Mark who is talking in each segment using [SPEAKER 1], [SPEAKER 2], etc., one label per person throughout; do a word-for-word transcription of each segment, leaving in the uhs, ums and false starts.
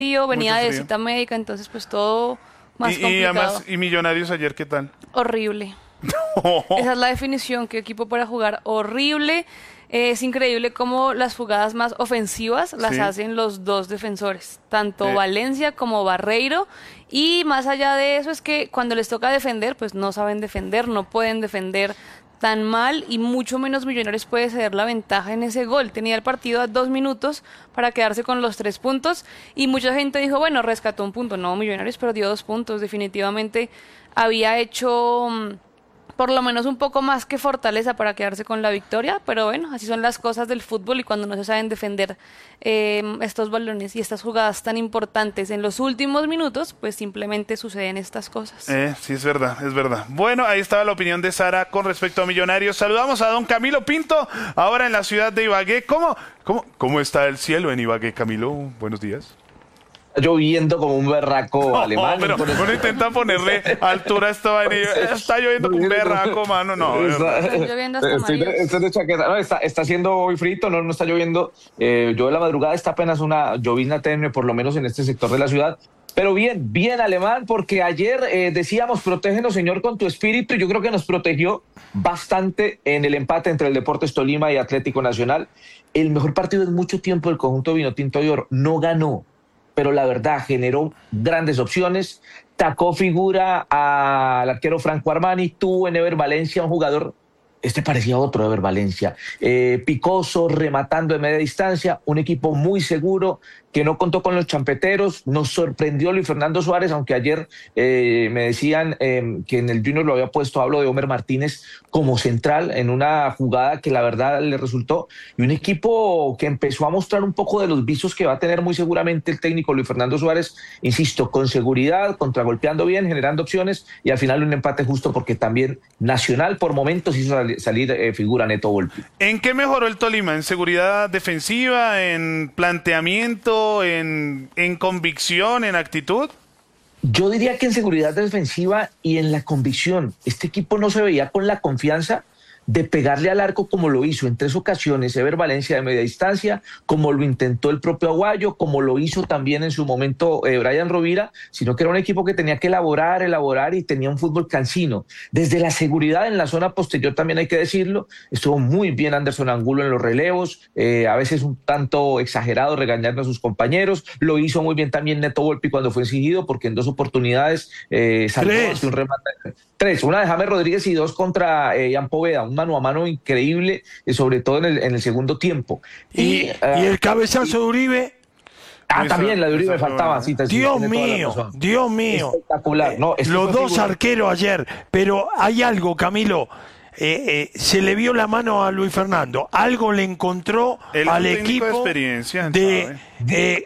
[SPEAKER 1] frío, venía
[SPEAKER 2] Mucho
[SPEAKER 1] de
[SPEAKER 2] frío.
[SPEAKER 1] cita médica, entonces pues todo más
[SPEAKER 2] Y, y
[SPEAKER 1] complicado.
[SPEAKER 2] además, ¿y Millonarios ayer qué tal?
[SPEAKER 1] Horrible. Esa es la definición, que equipo para jugar horrible. Eh, es increíble cómo las jugadas más ofensivas las
[SPEAKER 2] Sí.
[SPEAKER 1] hacen los dos defensores, tanto
[SPEAKER 2] Eh.
[SPEAKER 1] Valencia como Barreiro. Y más allá de eso es que cuando les toca defender, pues no saben defender, no pueden defender tan mal y mucho menos Millonarios puede ceder la ventaja en ese gol. Tenía el partido a dos minutos para quedarse con los tres puntos y mucha gente dijo, bueno, rescató un punto. No, Millonarios perdió dos puntos. Definitivamente había hecho mm, por lo menos un poco más que fortaleza para quedarse con la victoria, pero bueno, así son las cosas del fútbol y cuando no se saben defender eh, estos balones y estas jugadas tan importantes en los últimos minutos, pues simplemente suceden estas cosas.
[SPEAKER 2] Eh, sí, es verdad, es verdad. Bueno, ahí estaba la opinión de Sara con respecto a Millonarios. Saludamos a don Camilo Pinto, ahora en la ciudad de Ibagué. ¿Cómo, cómo, cómo está el cielo en Ibagué, Camilo? Buenos días.
[SPEAKER 3] Está lloviendo como un berraco
[SPEAKER 2] No,
[SPEAKER 3] alemán.
[SPEAKER 2] pero
[SPEAKER 3] Por eso-
[SPEAKER 2] uno intenta ponerle altura a esta vaina y, Está lloviendo con un berraco, mano. No, de verdad.
[SPEAKER 3] Está,
[SPEAKER 1] Está lloviendo hasta
[SPEAKER 3] estoy de,
[SPEAKER 1] amarillos.
[SPEAKER 3] estoy de chaqueta. No, está, está haciendo hoy frito, no, no está lloviendo. Eh, yo de la madrugada está apenas una llovizna tenue, por lo menos en este sector de la ciudad. Pero bien, bien alemán, porque ayer eh, decíamos, protégenos, Señor, con tu espíritu. Y yo creo que nos protegió bastante en el empate entre el Deportes Tolima y Atlético Nacional. El mejor partido en mucho tiempo del conjunto Vinotinto de Oro. No ganó, pero la verdad generó grandes opciones, tacó figura al arquero Franco Armani, tuvo en Ever Valencia un jugador, este parecía otro Ever Valencia, eh, picoso, rematando de media distancia, un equipo muy seguro, que no contó con los champeteros, nos sorprendió Luis Fernando Suárez, aunque ayer eh, me decían eh, que en el Junior lo había puesto, hablo de Homer Martínez, como central en una jugada que la verdad le resultó, y un equipo que empezó a mostrar un poco de los visos que va a tener muy seguramente el técnico Luis Fernando Suárez, insisto, con seguridad, contragolpeando bien, generando opciones, y al final un empate justo porque también Nacional por momentos hizo sal- salir eh, figura Neto Volpi.
[SPEAKER 2] ¿En qué mejoró el Tolima? ¿En seguridad defensiva? ¿En planteamiento? ¿En, en convicción? ¿En actitud?
[SPEAKER 3] Yo diría que en seguridad defensiva y en la convicción. Este equipo no se veía con la confianza de pegarle al arco como lo hizo en tres ocasiones Ever Valencia de media distancia, como lo intentó el propio Aguayo, como lo hizo también en su momento eh, Brian Rovira, sino que era un equipo que tenía que elaborar, elaborar y tenía un fútbol cansino. Desde la seguridad en la zona posterior también hay que decirlo, estuvo muy bien Anderson Angulo en los relevos, eh, a veces un tanto exagerado regañando a sus compañeros, lo hizo muy bien también Neto Volpi cuando fue exigido, porque en dos oportunidades eh, salvó
[SPEAKER 4] Tres.
[SPEAKER 3] un remate. Tres, una de James Rodríguez y dos contra eh, Ian Poveda, un mano a mano increíble, eh, sobre todo en el, en el segundo tiempo.
[SPEAKER 4] Y,
[SPEAKER 3] ah,
[SPEAKER 4] y el cabezazo de Uribe,
[SPEAKER 3] ah,
[SPEAKER 2] Esa-
[SPEAKER 3] también la de Uribe
[SPEAKER 2] esa fue
[SPEAKER 3] faltaba.
[SPEAKER 2] buena.
[SPEAKER 3] Sí, te- sí,
[SPEAKER 4] Dios
[SPEAKER 3] tiene toda la
[SPEAKER 4] mío,
[SPEAKER 3] razón.
[SPEAKER 4] Dios mío.
[SPEAKER 3] Espectacular. No, esto
[SPEAKER 4] Los
[SPEAKER 3] fue
[SPEAKER 4] dos
[SPEAKER 3] figura-
[SPEAKER 4] arqueros ayer, pero hay algo, Camilo. eh, eh, se le vio la mano a Luis Fernando. Algo le encontró
[SPEAKER 2] Él es un
[SPEAKER 4] al
[SPEAKER 2] técnico
[SPEAKER 4] equipo
[SPEAKER 2] de experiencia, él
[SPEAKER 4] de,
[SPEAKER 2] sabe.
[SPEAKER 4] de,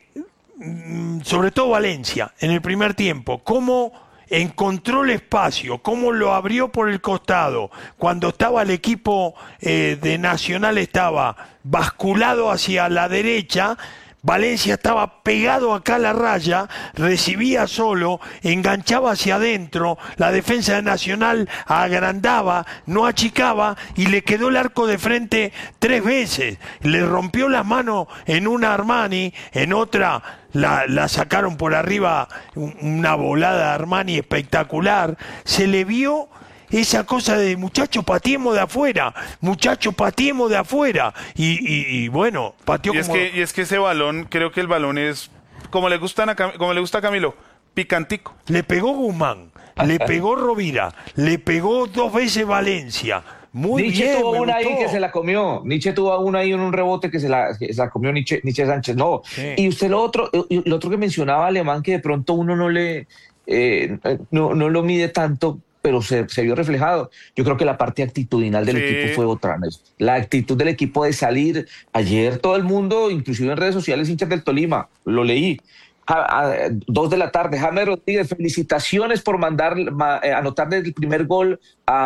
[SPEAKER 4] mm, sobre todo Valencia, en el primer tiempo. Cómo encontró el espacio, cómo lo abrió por el costado. Cuando estaba el equipo eh, de Nacional estaba basculado hacia la derecha, Valencia estaba pegado acá a la raya, recibía solo, enganchaba hacia adentro, la defensa de Nacional agrandaba, no achicaba y le quedó el arco de frente tres veces. Le rompió las manos en una Armani, en otra la, la sacaron por arriba, un- una volada de Armani espectacular. Se le vio esa cosa de muchacho, pateemos de afuera, muchacho, pateemos de afuera. Y, y- y bueno, pateó
[SPEAKER 2] Y es,
[SPEAKER 4] como...
[SPEAKER 2] que, y es que ese balón, creo que el balón es, como le, gustan a Cam- como le gusta a Camilo, picantico.
[SPEAKER 4] Le pegó Guzmán, le pegó Rovira, le pegó dos veces Valencia. Muy
[SPEAKER 3] Nietzsche
[SPEAKER 4] bien,
[SPEAKER 3] tuvo
[SPEAKER 4] me
[SPEAKER 3] una ahí
[SPEAKER 4] gustó.
[SPEAKER 3] que se la comió. Nietzsche tuvo una ahí en un rebote que se la, que se la comió Nietzsche, Nietzsche Sánchez. No.
[SPEAKER 4] Sí.
[SPEAKER 3] Y usted lo otro, y lo otro que mencionaba Alemán, que de pronto uno no le eh, no, no lo mide tanto, pero se, se vio reflejado. Yo creo que la parte actitudinal del
[SPEAKER 2] Sí.
[SPEAKER 3] equipo fue otra vez. La actitud del equipo de salir. Ayer todo el mundo, inclusive en redes sociales, hinchas del Tolima, lo leí. A, a, dos de la tarde, James Rodríguez, felicitaciones por mandar, ma, eh, anotar el primer gol,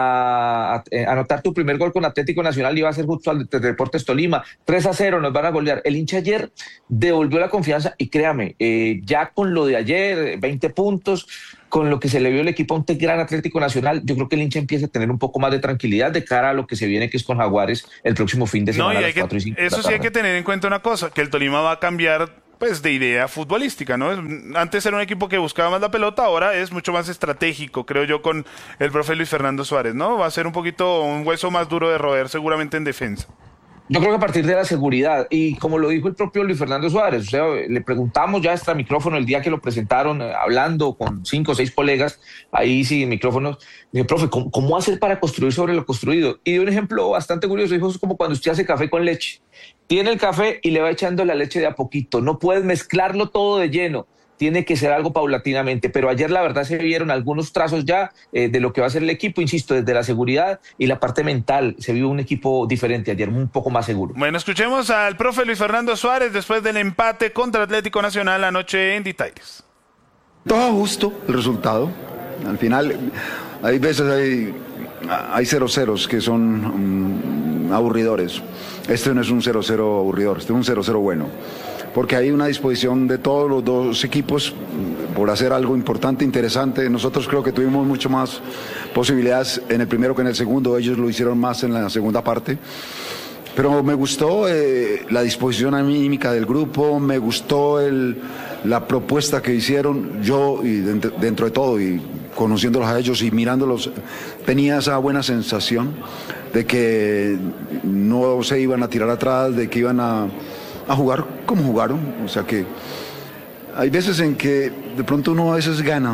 [SPEAKER 3] a, a eh, anotar tu primer gol con Atlético Nacional, iba a ser justo al de Deportes Tolima, tres a cero, nos van a golear. El hincha ayer devolvió la confianza y créame, eh, ya con lo de ayer, veinte puntos, con lo que se le vio el equipo a un gran Atlético Nacional, yo creo que el hincha empieza a tener un poco más de tranquilidad de cara a lo que se viene, que es con Jaguares el próximo fin de
[SPEAKER 2] No,
[SPEAKER 3] semana
[SPEAKER 2] y
[SPEAKER 3] a
[SPEAKER 2] hay
[SPEAKER 3] las
[SPEAKER 2] que-
[SPEAKER 3] cuatro y cinco de la
[SPEAKER 2] eso sí hay
[SPEAKER 3] tarde.
[SPEAKER 2] que tener en cuenta una cosa, que el Tolima va a cambiar pues de idea futbolística, ¿no? Antes era un equipo que buscaba más la pelota, ahora es mucho más estratégico, creo yo, con el profe Luis Fernando Suárez, ¿no? Va a ser un poquito un hueso más duro de roer seguramente en defensa.
[SPEAKER 3] Yo creo que a partir de la seguridad, y como lo dijo el propio Luis Fernando Suárez, o sea, le preguntamos ya extra micrófono el día que lo presentaron, eh, hablando con cinco o seis colegas, ahí sin micrófonos, dije, profe, ¿cómo, ¿cómo hacer para construir sobre lo construido? Y dio un ejemplo bastante curioso, dijo, es como cuando usted hace café con leche. Tiene el café y le va echando la leche de a poquito, no puedes mezclarlo todo de lleno. Tiene que ser algo paulatinamente, pero ayer la verdad se vieron algunos trazos ya eh, de lo que va a ser el equipo, insisto, desde la seguridad y la parte mental, se vio un equipo diferente ayer, un poco más seguro.
[SPEAKER 2] Bueno, escuchemos al profe Luis Fernando Suárez después del empate contra Atlético Nacional anoche en Ditaires.
[SPEAKER 5] Todo justo el resultado, al final hay veces hay, hay cero ceros que son um, aburridores, este no es un cero cero aburridor, este es un cero cero bueno. Porque hay una disposición de todos los dos equipos por hacer algo importante, interesante. Nosotros creo que tuvimos mucho más posibilidades en el primero que en el segundo, ellos lo hicieron más en la segunda parte. Pero me gustó eh, la disposición anímica del grupo, me gustó el, la propuesta que hicieron. Yo, y dentro, dentro de todo, y conociéndolos a ellos y mirándolos, tenía esa buena sensación de que no se iban a tirar atrás, de que iban a... a jugar como jugaron, o sea que hay veces en que de pronto uno a veces gana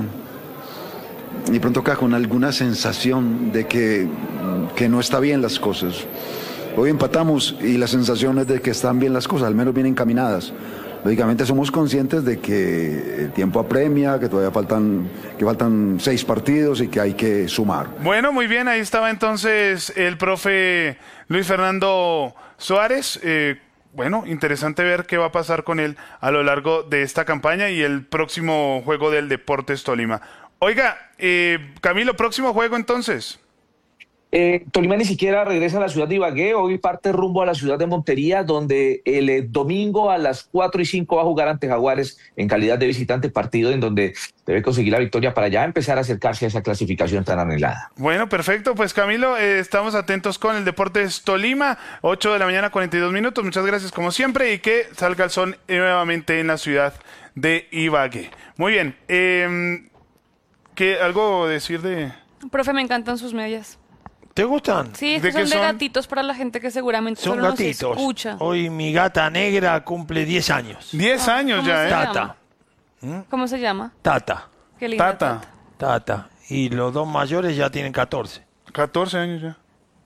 [SPEAKER 5] y de pronto queda con alguna sensación de que, que no está bien las cosas. Hoy empatamos y la sensación es de que están bien las cosas, al menos bien encaminadas. Lógicamente somos conscientes de que el tiempo apremia, que todavía faltan, que faltan seis partidos y que hay que sumar.
[SPEAKER 2] Bueno, muy bien, ahí estaba entonces el profe Luis Fernando Suárez. Eh, Bueno, interesante ver qué va a pasar con él a lo largo de esta campaña y el próximo juego del Deportes Tolima. Oiga, eh, Camilo, próximo juego entonces.
[SPEAKER 3] Eh, Tolima ni siquiera regresa a la ciudad de Ibagué, hoy parte rumbo a la ciudad de Montería, donde el eh, domingo a las cuatro y cinco va a jugar ante Jaguares en calidad de visitante, partido en donde debe conseguir la victoria para ya empezar a acercarse a esa clasificación tan anhelada.
[SPEAKER 2] Bueno, perfecto, pues Camilo, eh, estamos atentos con el Deportes Tolima, ocho de la mañana, cuarenta y dos minutos, muchas gracias como siempre y que salga el sol nuevamente en la ciudad de Ibagué. Muy bien, eh, ¿qué, algo decir de...?
[SPEAKER 1] Profe, me encantan sus medias.
[SPEAKER 4] ¿Te gustan?
[SPEAKER 1] Sí, es
[SPEAKER 2] ¿De
[SPEAKER 1] que son
[SPEAKER 2] qué
[SPEAKER 1] de
[SPEAKER 2] son?
[SPEAKER 1] gatitos para la gente que seguramente
[SPEAKER 4] Son
[SPEAKER 1] solo
[SPEAKER 4] gatitos.
[SPEAKER 1] nos escucha.
[SPEAKER 4] Hoy mi gata negra cumple diez años.
[SPEAKER 2] Diez
[SPEAKER 1] Ah,
[SPEAKER 2] años
[SPEAKER 1] ¿cómo
[SPEAKER 2] ya,
[SPEAKER 1] se
[SPEAKER 2] ¿eh?
[SPEAKER 1] llama?
[SPEAKER 4] Tata.
[SPEAKER 1] ¿Cómo se llama?
[SPEAKER 4] Tata.
[SPEAKER 1] Qué linda
[SPEAKER 2] Tata,
[SPEAKER 4] Tata. Y los dos mayores ya tienen catorce.
[SPEAKER 2] catorce años ya.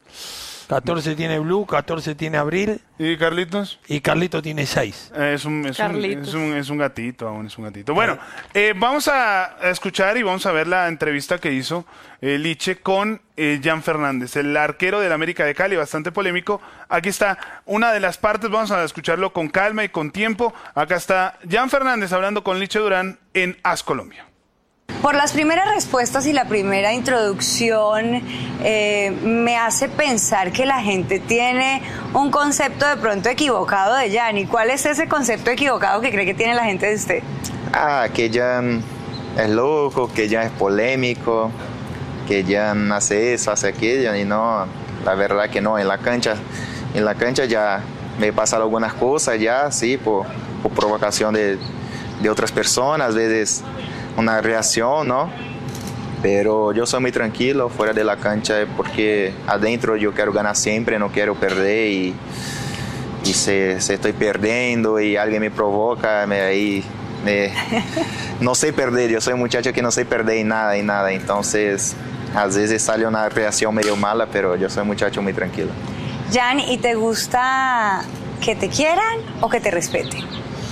[SPEAKER 4] catorce tiene Blue, catorce tiene Abril
[SPEAKER 2] ¿Y Carlitos?
[SPEAKER 4] y Carlito tiene seis.
[SPEAKER 2] Eh, Es un, es, un,
[SPEAKER 1] Carlitos.
[SPEAKER 2] es, un, es un gatito, aún es un gatito. Bueno, eh, vamos a escuchar y vamos a ver la entrevista que hizo eh, Liche con eh, Jan Fernández, el arquero del América de Cali, bastante polémico. Aquí está una de las partes, vamos a escucharlo con calma y con tiempo. Acá está Jan Fernández hablando con Liche Durán en AS Colombia.
[SPEAKER 6] Por las primeras respuestas y la primera introducción eh, me hace pensar que la gente tiene un concepto de pronto equivocado de Jan. ¿Y cuál es ese concepto equivocado que cree que tiene la gente de usted?
[SPEAKER 7] Ah, que Jan es loco, que Jan es polémico, que Jan hace eso, hace aquello, y no, la verdad que no, en la cancha, en la cancha ya me pasan algunas cosas ya, sí, por, por provocación de, de otras personas, a veces una reacción, ¿no? Pero yo soy muy tranquilo fuera de la cancha porque adentro yo quiero ganar siempre, no quiero perder y, y si, si estoy perdiendo y alguien me provoca, me, ahí me, no sé perder, yo soy un muchacho que no sé perder en nada, en nada, entonces a veces sale una reacción medio mala, pero yo soy un muchacho muy tranquilo.
[SPEAKER 6] Jan, ¿y te gusta que te quieran o que te respeten?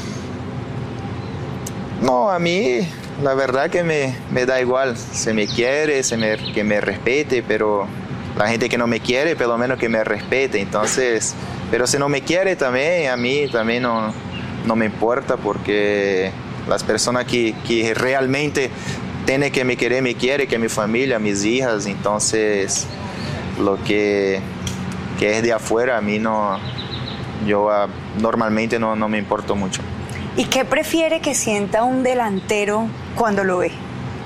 [SPEAKER 7] No, a mí la verdad que me, me da igual, se me quiere, se me, que me respete, pero la gente que no me quiere, pelo menos que me respete, entonces, pero si no me quiere también, a mí también no, no me importa, porque las personas que, que realmente tienen que me querer, me quieren, que mi familia, mis hijas, entonces, lo que, que es de afuera, a mí no, yo uh, normalmente no, no me importo mucho.
[SPEAKER 6] ¿Y qué prefiere que sienta un delantero cuando lo ve?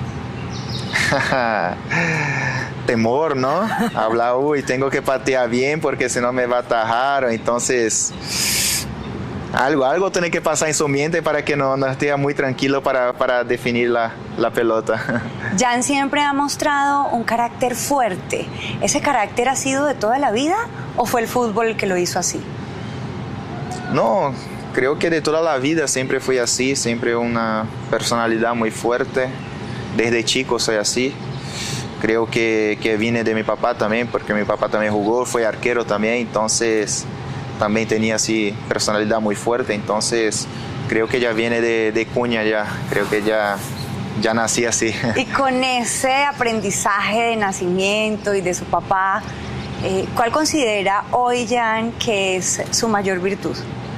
[SPEAKER 7] Temor, ¿no? Habla, uy, tengo que patear bien porque si no me va a atajar. Entonces, algo, algo tiene que pasar en su mente para que no, no esté muy tranquilo para, para definir la, la pelota.
[SPEAKER 6] Jan siempre ha mostrado un carácter fuerte. ¿Ese carácter ha sido de toda la vida o fue el fútbol el que lo hizo así?
[SPEAKER 7] No, creo que de toda la vida siempre fui así, siempre una personalidad muy fuerte. Desde chico soy así. Creo que, que vine de mi papá también, porque mi papá también jugó, fue arquero también, entonces también tenía así personalidad muy fuerte, entonces creo que ya viene de, de cuña ya, creo que ya, ya nací así.
[SPEAKER 6] Y con ese aprendizaje de nacimiento y de su papá, eh, ¿cuál considera hoy Jan que es su mayor virtud?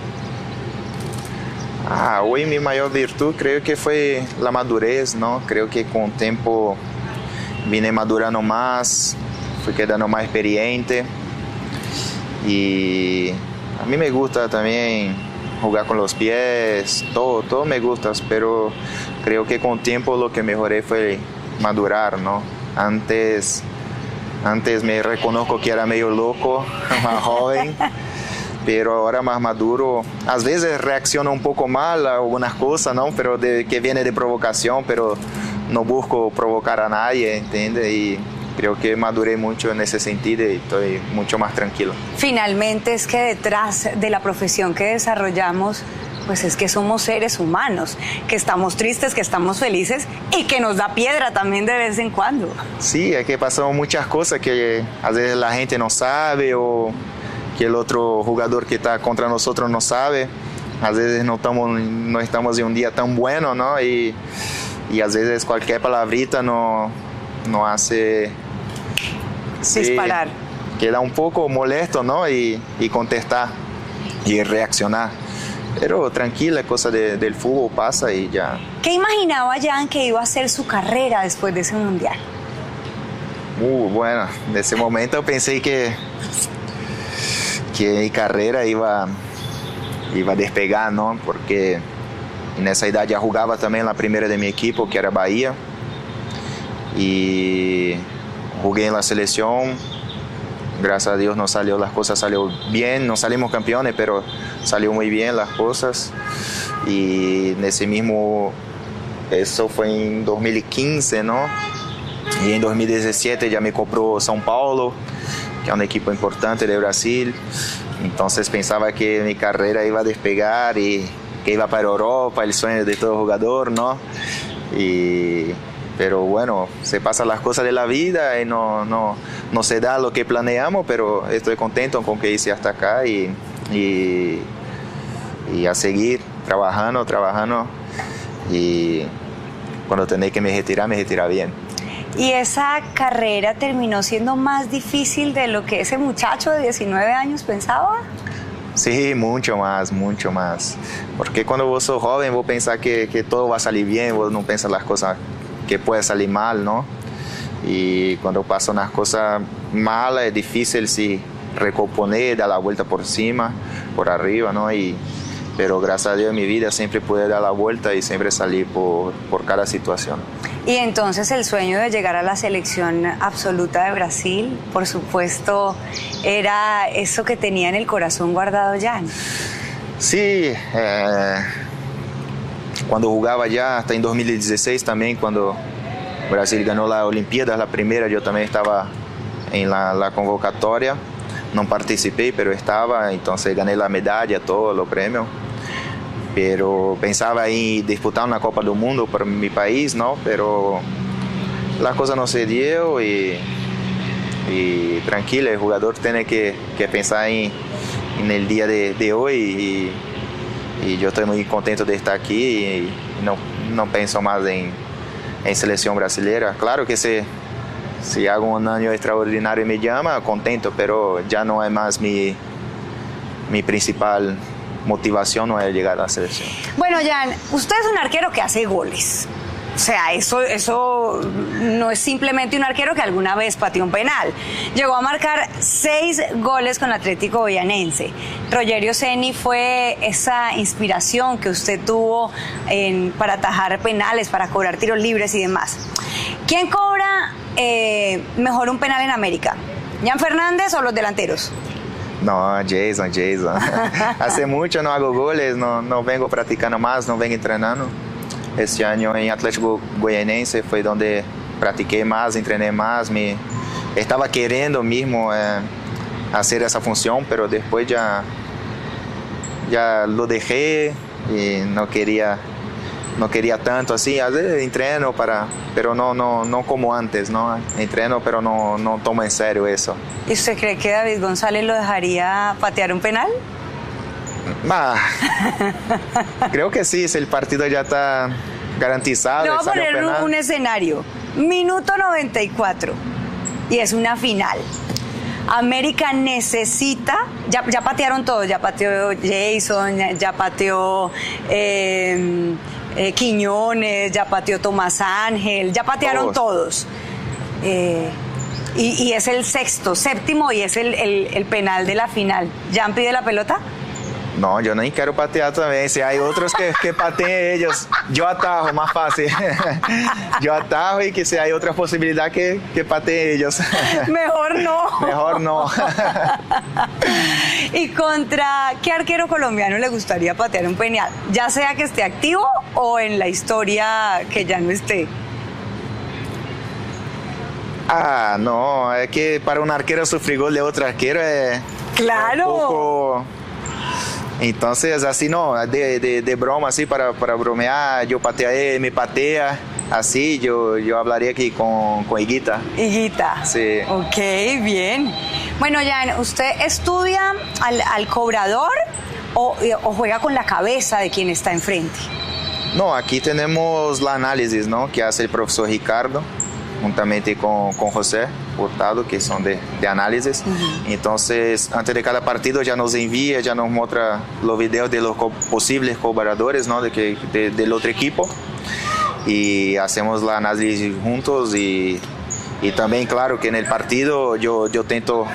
[SPEAKER 7] Ah, hoy mi mayor virtud creo que fue la madurez, ¿no? Creo que con el tiempo vine madurando más, fui quedando más experiente y a mí me gusta también jugar con los pies, todo, todo me gusta, pero creo que con el tiempo lo que mejoré fue madurar, ¿no? Antes, antes me reconozco que era medio loco, más joven, pero ahora más maduro. A veces reacciono un poco mal a algunas cosas, ¿no? Pero de, que viene de provocación, pero no busco provocar a nadie, ¿entiendes? Y creo que maduré mucho en ese sentido y estoy mucho más tranquilo.
[SPEAKER 6] Finalmente es que detrás de la profesión que desarrollamos, pues es que somos seres humanos, que estamos tristes, que estamos felices y que nos da piedra también de vez en cuando.
[SPEAKER 7] Sí, es que pasan muchas cosas que a veces la gente no sabe o que el otro jugador que está contra nosotros no sabe. A veces no estamos, no estamos en un día tan bueno, ¿no? Y, y a veces cualquier palabrita no, no hace...
[SPEAKER 6] Disparar.
[SPEAKER 7] Sí, queda un poco molesto, ¿no? Y, y contestar y reaccionar. Pero tranquila, cosa de, del fútbol pasa y ya.
[SPEAKER 6] ¿Qué imaginaba Jan que iba a ser su carrera después de ese mundial?
[SPEAKER 7] Uh, bueno, en ese momento pensé que, que mi carrera iba, iba a despegar, ¿no? Porque en esa edad ya jugaba también la primera de mi equipo, que era Bahía. Y jugué en la selección. Gracias a Dios no salió, las cosas salió bien, no salimos campeones, pero salió muy bien las cosas. Y en ese mismo, eso fue en dos mil quince, ¿no? Y en dos mil diecisiete ya me compró São Paulo, que es un equipo importante de Brasil. Entonces pensaba que mi carrera iba a despegar y que iba para Europa, el sueño de todo jugador, ¿no? Y... pero bueno, se pasan las cosas de la vida y no, no, no se da lo que planeamos, pero estoy contento con que hice hasta acá y, y, y a seguir trabajando, trabajando y cuando tenés que me retirar, me retirar bien.
[SPEAKER 6] ¿Y esa carrera terminó siendo más difícil de lo que ese muchacho de diecinueve años pensaba?
[SPEAKER 7] Sí, mucho más, mucho más. Porque cuando vos sos joven, vos pensás que, que todo va a salir bien, vos no pensás las cosas que puede salir mal, ¿no? Y cuando pasan unas cosas malas es difícil sí, recomponer, dar la vuelta por encima, por arriba, ¿no? Y, pero gracias a Dios en mi vida siempre pude dar la vuelta y siempre salir por, por cada situación.
[SPEAKER 6] Y entonces el sueño de llegar a la selección absoluta de Brasil, por supuesto, era eso que tenía en el corazón guardado Jan.
[SPEAKER 7] Sí, eh, cuando jugaba ya, hasta en dos mil dieciséis también, cuando Brasil ganó la Olimpíada, la primera, yo también estaba en la, la convocatoria, no participé, pero estaba, entonces gané la medalla, todos los premios. Pero pensaba en disputar una Copa del Mundo para mi país, ¿no? Pero la cosa no se dio y, y tranquilo, el jugador tiene que, que pensar en, en el día de, de hoy y, y yo estoy muy contento de estar aquí y no, no pienso más en, en selección brasileña. Claro que si, si hago un año extraordinario y me llama, contento, pero ya no es más mi, mi principal motivación, no es llegar a la selección.
[SPEAKER 6] Bueno, Jan, usted es un arquero que hace goles. O sea, eso, eso no es simplemente un arquero que alguna vez pateó un penal. Llegó a marcar seis goles con Atlético Goianense. Rogerio Ceni fue esa inspiración que usted tuvo en, para atajar penales, para cobrar tiros libres y demás. ¿Quién cobra eh, mejor un penal en América? ¿Jan Fernández o los delanteros?
[SPEAKER 7] No, Jason, Jason. Hace mucho no hago goles, no, no vengo practicando más, no vengo entrenando. Este año en Atlético Goianiense fue donde practiqué más, entrené más, me estaba queriendo mismo eh, hacer esa función, pero después ya, ya lo dejé y no quería, no quería tanto así. A veces entreno para, pero no, no, no como antes, ¿no? Entreno, pero no, no tomo en serio eso.
[SPEAKER 6] ¿Y usted cree que David González lo dejaría patear un penal?
[SPEAKER 7] Bah, creo que sí, si el partido ya está garantizado.
[SPEAKER 6] Le voy a poner un, un escenario. Minuto noventa y cuatro y es una final. América necesita, ya, ya patearon todo, ya pateó Jason, ya, ya pateó eh, eh, Quiñones, ya pateó Tomás Ángel, ya patearon todos. todos. Eh, y, y es el sexto, séptimo y es el, el, el penal de la final. ¿Jan pide la pelota?
[SPEAKER 7] No, yo nem quiero patear también. Si hay otros que, que pateen ellos, yo atajo, más fácil. Yo atajo y que si hay otra posibilidad que, que pateen ellos.
[SPEAKER 6] Mejor no.
[SPEAKER 7] Mejor no.
[SPEAKER 6] ¿Y contra qué arquero colombiano le gustaría patear un penal? Ya sea que esté activo o en la historia que ya no esté.
[SPEAKER 7] Ah, no, es que para un arquero sufrir gol de otro arquero es...
[SPEAKER 6] Claro.
[SPEAKER 7] Es un poco... Entonces, así no, de, de, de broma, así para, para bromear, yo pateé, me patea, así yo, yo hablaría aquí con, con Higuita.
[SPEAKER 6] Higuita.
[SPEAKER 7] Sí.
[SPEAKER 6] Ok, bien. Bueno, Jan, ¿usted estudia al, al cobrador o, o juega con la cabeza de quien está enfrente?
[SPEAKER 7] No, aquí tenemos la análisis, ¿no? Que hace el profesor Ricardo, juntamente con, con José Hurtado, que son de, de análisis. Uh-huh. Entonces, antes de cada partido ya nos envía, ya nos muestra los videos de los co- posibles cobradores, ¿no? de que, de, del otro equipo. Y hacemos la análisis juntos y, y también, claro, que en el partido yo, yo tento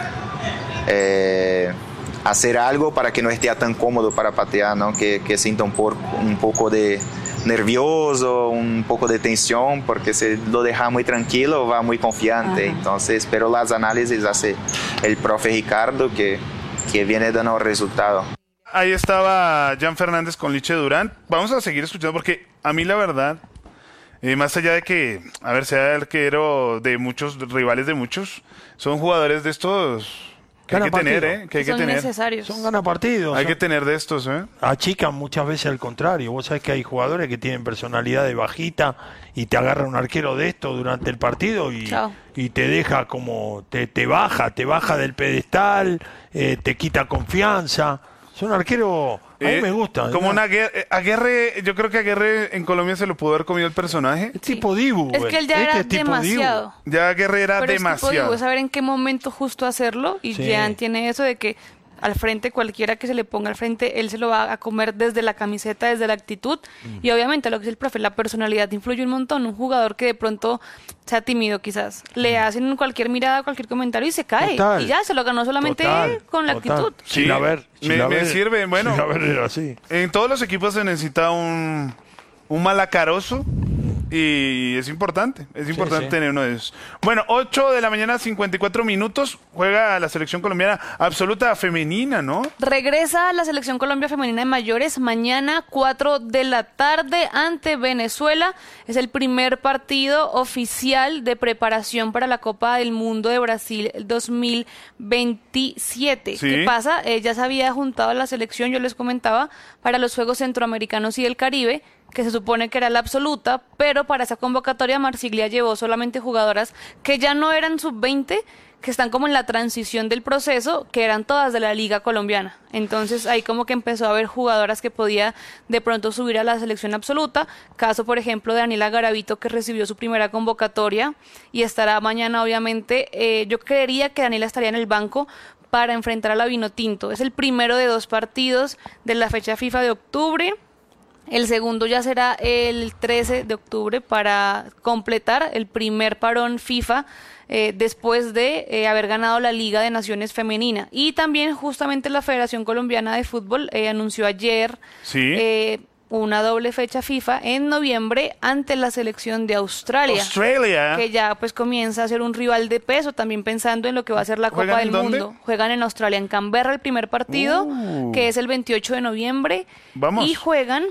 [SPEAKER 7] eh, hacer algo para que no esté tan cómodo para patear, ¿no? Que, que sienta un, por, un poco de nervioso, un poco de tensión, porque si lo deja muy tranquilo va muy confiante. Ajá. Entonces, pero las análisis hace el profe Ricardo que, que viene dando resultado.
[SPEAKER 2] Ahí estaba Jan Fernández con Liche Durán. Vamos a seguir escuchando porque a mí la verdad, eh, más allá de que, a ver, sea arquero de muchos, rivales de muchos, son jugadores de estos... Que hay que tener, ¿eh? Que hay que
[SPEAKER 1] son
[SPEAKER 2] tener.
[SPEAKER 1] necesarios.
[SPEAKER 4] Son ganapartidos.
[SPEAKER 2] Hay
[SPEAKER 4] son...
[SPEAKER 2] que tener de estos, ¿eh?
[SPEAKER 4] Achican muchas veces al contrario. Vos sabés que hay jugadores que tienen personalidad de bajita y te agarra un arquero de esto durante el partido y, y te deja como, te, te baja, te baja del pedestal, eh, te quita confianza. Son arqueros, a mí
[SPEAKER 2] eh,
[SPEAKER 4] me gustan.
[SPEAKER 2] Como
[SPEAKER 4] ¿no?
[SPEAKER 2] una Aguirre, Aguirre, yo creo que Aguirre en Colombia se lo pudo haber comido el personaje.
[SPEAKER 4] Es tipo Dibu.
[SPEAKER 1] Es que él ya
[SPEAKER 4] este
[SPEAKER 1] era demasiado.
[SPEAKER 2] Dibu. Ya Aguirre era
[SPEAKER 1] Pero
[SPEAKER 2] demasiado.
[SPEAKER 1] Es tipo Dibu, es saber en qué momento justo hacerlo y
[SPEAKER 4] Sí.
[SPEAKER 1] Jan tiene eso de que al frente, cualquiera que se le ponga al frente, él se lo va a comer desde la camiseta, desde la actitud. Mm. Y obviamente, lo que dice el profe, la personalidad influye un montón. Un jugador que de pronto sea tímido quizás, le hacen cualquier mirada, cualquier comentario y se cae.
[SPEAKER 4] Total.
[SPEAKER 1] Y ya, se lo ganó solamente
[SPEAKER 4] Total,
[SPEAKER 1] él con la
[SPEAKER 4] total.
[SPEAKER 1] actitud.
[SPEAKER 2] Sí,
[SPEAKER 4] Sin haber, sin
[SPEAKER 2] me,
[SPEAKER 4] haber,
[SPEAKER 2] me sirve. Bueno,
[SPEAKER 4] sin haber era así.
[SPEAKER 2] En todos los equipos se necesita un, un malacaroso y es importante, es importante
[SPEAKER 4] sí.
[SPEAKER 2] tener uno de esos. Bueno, ocho de la mañana, cincuenta y cuatro minutos, juega la selección colombiana absoluta femenina, ¿no?
[SPEAKER 1] Regresa la selección Colombia femenina de mayores mañana cuatro de la tarde ante Venezuela. Es el primer partido oficial de preparación para la Copa del Mundo de Brasil dos mil veintisiete.
[SPEAKER 2] ¿Sí?
[SPEAKER 1] ¿Qué pasa? Eh, ya se había juntado la selección, yo les comentaba, para los Juegos Centroamericanos y del Caribe, que se supone que era la absoluta, pero para esa convocatoria Marsiglia llevó solamente jugadoras que ya no eran sub veinte, que están como en la transición del proceso, que eran todas de la liga colombiana. Entonces ahí como que empezó a haber jugadoras que podía de pronto subir a la selección absoluta, caso por ejemplo de Daniela Garavito, que recibió su primera convocatoria y estará mañana obviamente. Eh, yo creería que Daniela estaría en el banco para enfrentar a la Vinotinto. Es el primero de dos partidos de la fecha FIFA de octubre. El segundo ya será el trece de octubre para completar el primer parón FIFA eh, después de eh, haber ganado la Liga de Naciones Femenina. Y también justamente la Federación Colombiana de Fútbol eh, anunció ayer
[SPEAKER 2] Sí.
[SPEAKER 1] eh, una doble fecha FIFA en noviembre ante la selección de Australia.
[SPEAKER 2] Australia.
[SPEAKER 1] Que ya pues comienza a ser un rival de peso, también pensando en lo que va a ser la Copa
[SPEAKER 2] ¿Juegan
[SPEAKER 1] del
[SPEAKER 2] en dónde?
[SPEAKER 1] Mundo. Juegan en Australia, en Canberra el primer partido,
[SPEAKER 2] Uh.
[SPEAKER 1] que es el veintiocho de noviembre.
[SPEAKER 2] Vamos.
[SPEAKER 1] Y juegan,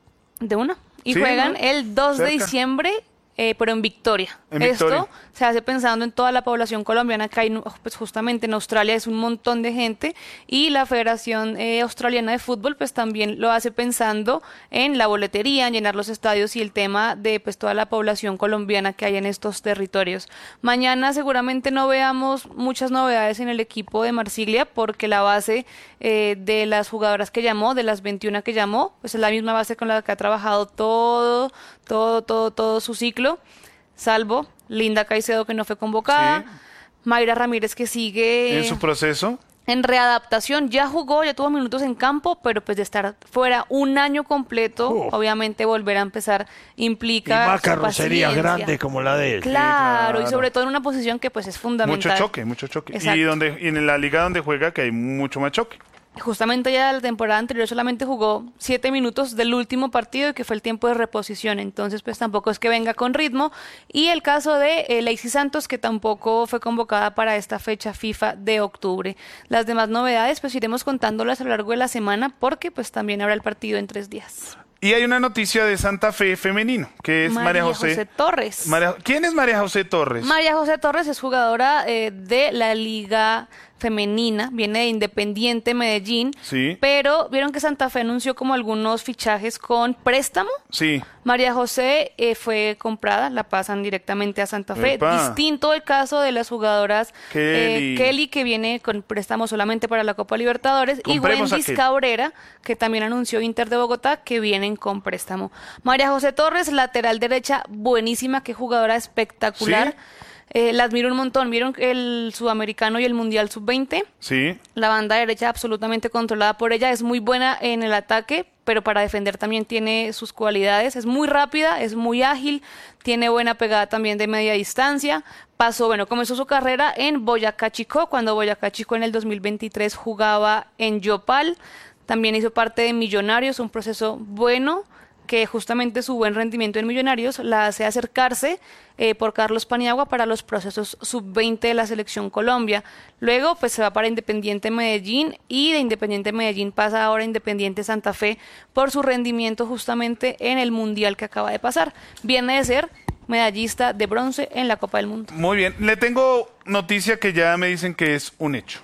[SPEAKER 1] de una, y
[SPEAKER 2] Sí,
[SPEAKER 1] juegan
[SPEAKER 2] ¿no?
[SPEAKER 1] el dos de
[SPEAKER 2] Cerca.
[SPEAKER 1] diciembre, eh, pero en Victoria.
[SPEAKER 2] En Victoria.
[SPEAKER 1] Esto se hace pensando en toda la población colombiana que hay, pues justamente en Australia es un montón de gente, y la Federación eh, Australiana de Fútbol pues también lo hace pensando en la boletería, en llenar los estadios y el tema de pues toda la población colombiana que hay en estos territorios. Mañana seguramente no veamos muchas novedades en el equipo de Marsiglia, porque la base eh, de las jugadoras que llamó, de las veintiuna que llamó, pues es la misma base con la que ha trabajado todo, todo, todo, todo su ciclo, salvo Linda Caicedo, que no fue convocada,
[SPEAKER 2] Sí.
[SPEAKER 1] Mayra Ramírez, que sigue
[SPEAKER 2] En su proceso.
[SPEAKER 1] en readaptación, ya jugó, ya tuvo minutos en campo, pero pues de estar fuera un año completo,
[SPEAKER 4] Oh.
[SPEAKER 1] obviamente volver a empezar
[SPEAKER 4] Y
[SPEAKER 1] implica
[SPEAKER 4] más
[SPEAKER 1] su
[SPEAKER 4] carrocerías
[SPEAKER 1] paciencia.
[SPEAKER 4] grandes como la de él.
[SPEAKER 1] Claro,
[SPEAKER 2] claro.
[SPEAKER 1] y sobre todo en una posición que pues es fundamental.
[SPEAKER 2] Mucho choque, mucho choque.
[SPEAKER 1] Exacto.
[SPEAKER 2] Y donde y en la liga donde juega que hay mucho más choque.
[SPEAKER 1] Justamente ya la temporada anterior solamente jugó siete minutos del último partido, que fue el tiempo de reposición, entonces pues tampoco es que venga con ritmo. Y el caso de eh, Lacey Santos, que tampoco fue convocada para esta fecha FIFA de octubre. Las demás novedades pues iremos contándolas a lo largo de la semana, porque pues también habrá el partido en tres días.
[SPEAKER 2] Y hay una noticia de Santa Fe femenino, que es María, José.
[SPEAKER 1] Torres.
[SPEAKER 2] María- ¿Quién es María José Torres?
[SPEAKER 1] María José Torres es jugadora eh, de la Liga Femenina, viene de Independiente Medellín,
[SPEAKER 2] Sí.
[SPEAKER 1] pero vieron que Santa Fe anunció como algunos fichajes con préstamo.
[SPEAKER 2] Sí.
[SPEAKER 1] María José eh, fue comprada, la pasan directamente a Santa Fe.
[SPEAKER 2] Epa.
[SPEAKER 1] Distinto el caso de las jugadoras
[SPEAKER 2] Kelly.
[SPEAKER 1] eh, Kelly, que viene con préstamo solamente para la Copa Libertadores,
[SPEAKER 2] Compremos
[SPEAKER 1] y
[SPEAKER 2] a
[SPEAKER 1] Wendy
[SPEAKER 2] Kelly.
[SPEAKER 1] Cabrera, que también anunció Inter de Bogotá, que vienen con préstamo. María José Torres, lateral derecha, buenísima, qué jugadora espectacular.
[SPEAKER 2] ¿Sí?
[SPEAKER 1] Eh, la admiro un montón. ¿Vieron el Sudamericano y el Mundial sub veinte?
[SPEAKER 2] Sí.
[SPEAKER 1] La banda derecha absolutamente controlada por ella, es muy buena en el ataque, pero para defender también tiene sus cualidades. Es muy rápida, es muy ágil, tiene buena pegada también de media distancia. Pasó, bueno, comenzó su carrera en Boyacá Chicó, cuando Boyacá Chicó en el dos mil veintitrés jugaba en Yopal. También hizo parte de Millonarios, un proceso bueno, que justamente su buen rendimiento en Millonarios la hace acercarse eh, por Carlos Paniagua para los procesos sub veinte de la Selección Colombia. Luego pues se va para Independiente Medellín, y de Independiente Medellín pasa ahora a Independiente Santa Fe por su rendimiento justamente en el Mundial que acaba de pasar. Viene de ser medallista de bronce en la Copa del Mundo.
[SPEAKER 2] Muy bien. Le tengo noticia que ya me dicen que es un hecho.